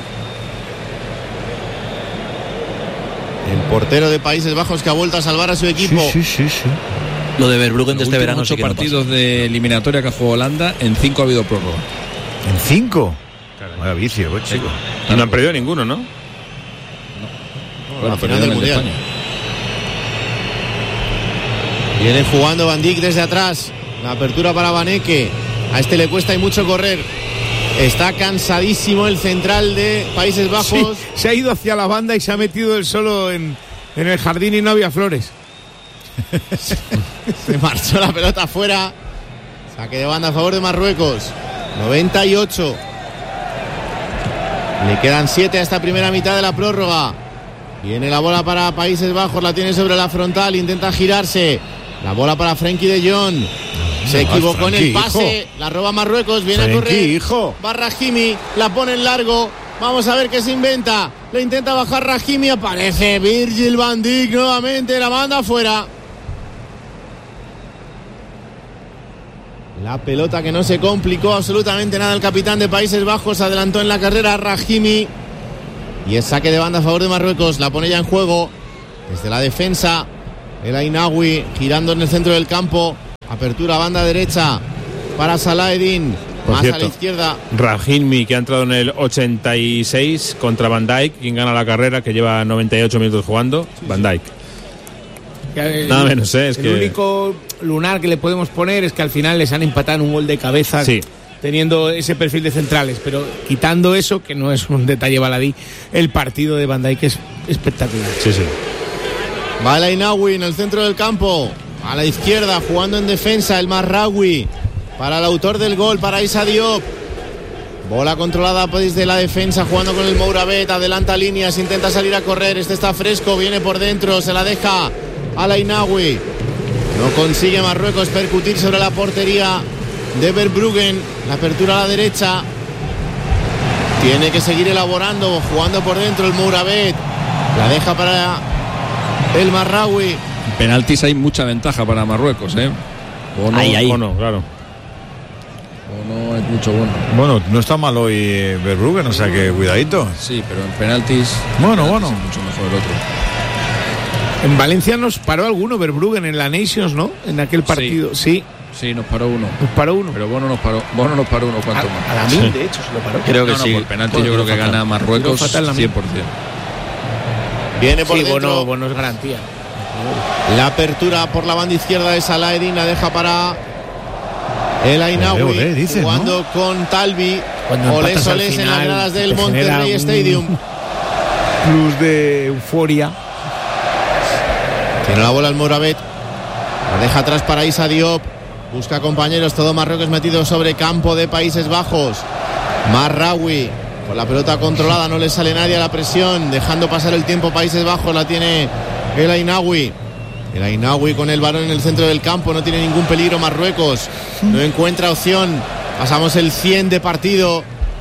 S5: El portero de Países Bajos que ha vuelto a salvar a su equipo.
S2: Sí, sí, sí, sí.
S6: Lo de Verbruggen de este verano
S4: ocho
S6: sí que no
S4: partidos
S6: pasa.
S4: de eliminatoria que ha jugado Holanda, en cinco ha habido prórroga.
S2: ¿En cinco? Vaya vicio, pues, chico.
S1: Y no han perdido ninguno, ¿no?
S5: Bueno,
S4: la
S5: final del
S4: el de
S5: Mundial.
S4: España.
S5: Viene jugando Van Dijk desde atrás. La apertura para Vaneke. A este le cuesta y mucho correr. Está cansadísimo el central de Países Bajos.
S3: Sí, se ha ido hacia la banda y se ha metido él solo en, en el jardín y no había flores.
S5: Se marchó la pelota afuera. Saque de banda a favor de Marruecos. noventa y ocho. Le quedan siete a esta primera mitad de la prórroga. Viene la bola para Países Bajos, la tiene sobre la frontal, intenta girarse. La bola para Frenkie de Jong. Se equivocó en el pase, hijo. La roba Marruecos, viene Frenkie, a correr.
S2: Hijo.
S5: Va Rahimi, la pone en largo. Vamos a ver qué se inventa. Le intenta bajar Rahimi, aparece Virgil van Dijk nuevamente, la manda afuera. La pelota que no se complicó absolutamente nada. El capitán de Países Bajos adelantó en la carrera Rahimi. Y el saque de banda a favor de Marruecos. La pone ya en juego desde la defensa. El Ainaoui girando en el centro del campo. Apertura banda derecha para Salahedin. Más cierto, a la izquierda.
S1: Rahimi, que ha entrado en el ochenta y seis contra Van Dijk, quien gana la carrera, que lleva noventa y ocho minutos jugando. Sí, Van Dijk.
S3: El,
S1: Nada menos, ¿eh? Es
S3: el
S1: que...
S3: único lunar que le podemos poner es que al final les han empatado en un gol de cabeza,
S1: sí,
S3: teniendo ese perfil de centrales, pero quitando eso, que no es un detalle baladí, el partido de Van Dijk es espectacular.
S1: Sí, sí.
S5: Va el Ainaoui en el centro del campo, a la izquierda, jugando en defensa, el Marraoui, para el autor del gol, para Issa Diop. Bola controlada desde la defensa, jugando con el Mouravet, adelanta líneas, intenta salir a correr, este está fresco, viene por dentro, se la deja al Ainaoui. No consigue Marruecos percutir sobre la portería de Verbruggen. La apertura a la derecha. Tiene que seguir elaborando, jugando por dentro el Mouravet. La deja para el Marraoui.
S4: Penaltis hay mucha ventaja para Marruecos, ¿eh?
S1: Bono, ahí, ahí. Bono, claro.
S4: Bono es mucho bueno.
S2: Bueno, no está mal hoy Verbruggen, o sea que cuidadito.
S4: Sí, pero en penaltis.
S2: Bueno,
S4: penaltis
S2: bueno.
S4: Es mucho mejor el otro.
S3: En Valencia nos paró alguno Verbruggen en la Nations, ¿no? En aquel partido, sí.
S4: Sí, sí nos paró uno.
S3: Nos paró uno.
S4: Pero Bono nos paró, Bono nos paró uno cuanto más.
S3: A la mil, de hecho, se lo paró.
S4: Creo que
S3: no,
S4: sí.
S3: No,
S4: por penalti yo creo que fatal. Gana Marruecos cien por ciento.
S5: Viene por
S3: sí,
S5: dentro.
S3: Bono, Bono es garantía.
S5: La apertura por la banda izquierda de Salahedin, la deja para el Ainaoui, dice, jugando ¿no? con Talbi. Olé Solés en las gradas del Monterrey Stadium.
S3: Plus de euforia.
S5: Tiene la bola el Mouravet. La deja atrás para Issa Diop. Busca compañeros. Todo Marruecos metido sobre campo de Países Bajos. Marraoui con la pelota controlada. No le sale nadie a la presión. Dejando pasar el tiempo Países Bajos. La tiene el Ainaoui. El Ainaoui con el balón en el centro del campo. No tiene ningún peligro Marruecos. No encuentra opción. Pasamos el cien de partido.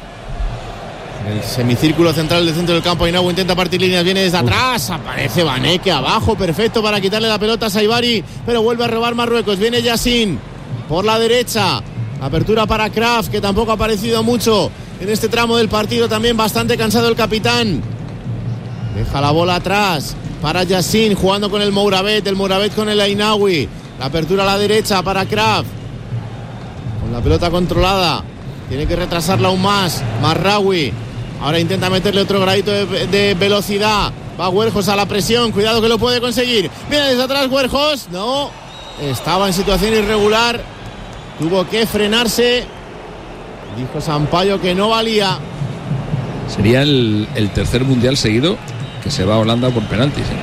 S5: El semicírculo central del centro del campo. Ainaoui intenta partir líneas, viene desde atrás. Aparece Vaneke abajo, perfecto para quitarle la pelota a Saibari, pero vuelve a robar Marruecos. Viene Yassin por la derecha. Apertura para Kraft, que tampoco ha aparecido mucho en este tramo del partido. También bastante cansado el capitán. Deja la bola atrás para Yassin, jugando con el Mouravet. El Mouravet con el Ainaoui. La apertura a la derecha para Kraft. Con la pelota controlada. Tiene que retrasarla aún más. Marraoui. Ahora intenta meterle otro gradito de, de velocidad. Va Huerjos a la presión. Cuidado que lo puede conseguir. Viene desde atrás Huerjos. No. Estaba en situación irregular. Tuvo que frenarse. Dijo Sampaio que no valía.
S4: Sería el, el tercer mundial seguido que se va a Holanda por penaltis. ¿eh?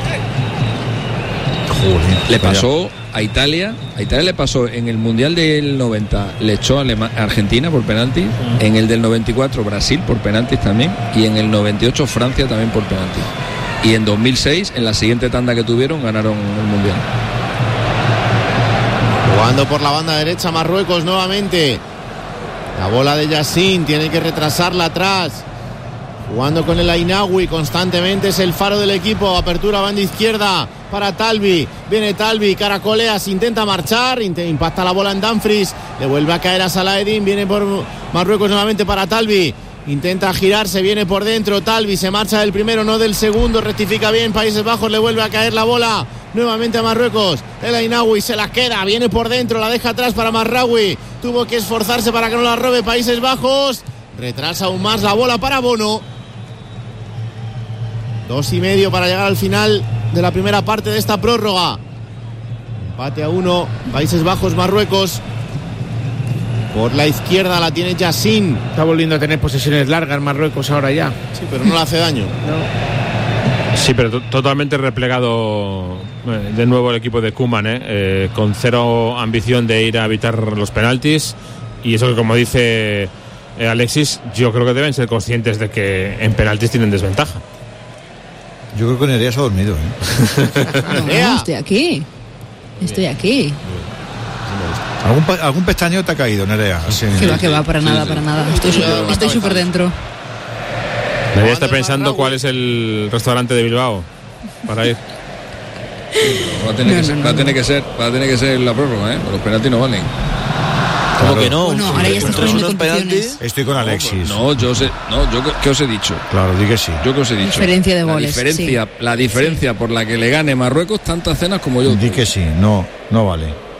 S4: Joder, le pasó a Italia. A Italia le pasó en el mundial del noventa. Le echó a Alema, Argentina por penaltis. Uh-huh. En el del noventa y cuatro Brasil por penaltis también. Y en el noventa y ocho Francia también por penaltis. Y en dos mil seis, en la siguiente tanda que tuvieron, ganaron el mundial.
S5: Jugando por la banda derecha Marruecos nuevamente. La bola de Yassin, tiene que retrasarla atrás. Jugando con el Ainaoui constantemente, es el faro del equipo. Apertura banda izquierda para Talbi. Viene Talbi, caracoleas, intenta marchar, impacta la bola en Dumfries. Le vuelve a caer a Salahedin, viene por Marruecos nuevamente para Talbi. Intenta girarse, viene por dentro Talbi, se marcha del primero, no del segundo. Rectifica bien Países Bajos, le vuelve a caer la bola nuevamente a Marruecos. El Ainaoui se la queda, viene por dentro, la deja atrás para Marraoui. Tuvo que esforzarse para que no la robe Países Bajos. Retrasa aún más la bola para Bono. Dos y medio para llegar al final de la primera parte de esta prórroga. Empate a uno, Países Bajos, Marruecos. Por la izquierda la tiene Yassin.
S3: Está volviendo a tener posesiones largas Marruecos ahora ya.
S5: Sí, pero no le hace daño.
S3: No.
S1: Sí, pero to- totalmente replegado eh, de nuevo el equipo de Koeman, ¿eh? Eh, con cero ambición de ir a evitar los penaltis. Y eso que, como dice eh, Alexis, yo creo que deben ser conscientes de que en penaltis tienen desventaja.
S2: Yo creo que Nerea se ha dormido, ¿eh?
S8: No, estoy aquí. Estoy aquí.
S2: ¿Algún, pa- algún pestañeo te ha caído, Nerea? Sí.
S8: Que va, que va, para nada, para nada. Estoy
S5: Sí,
S8: súper-
S5: sí.
S8: estoy súper dentro.
S1: Nadie está pensando cuál es el restaurante de Bilbao para ir.
S4: Va a tener,
S8: No,
S4: que, ser,
S8: no, no,
S4: va a
S8: no.
S4: tener que ser, va a tener que ser la prórroga, ¿eh? Los penaltis no valen.
S7: ¿Cómo que no?
S8: Bueno, ahora ya estás
S7: Contra
S8: poniendo
S7: unos
S8: condiciones.
S2: Estoy con Alexis.
S4: No, yo sé, no, yo qué os he dicho.
S2: Claro, di que sí.
S4: Yo que os he dicho.
S8: Diferencia de
S4: la
S8: goles,
S4: Diferencia, La diferencia por la que le gane Marruecos tantas cenas como yo.
S2: Di que sí. No, no vale.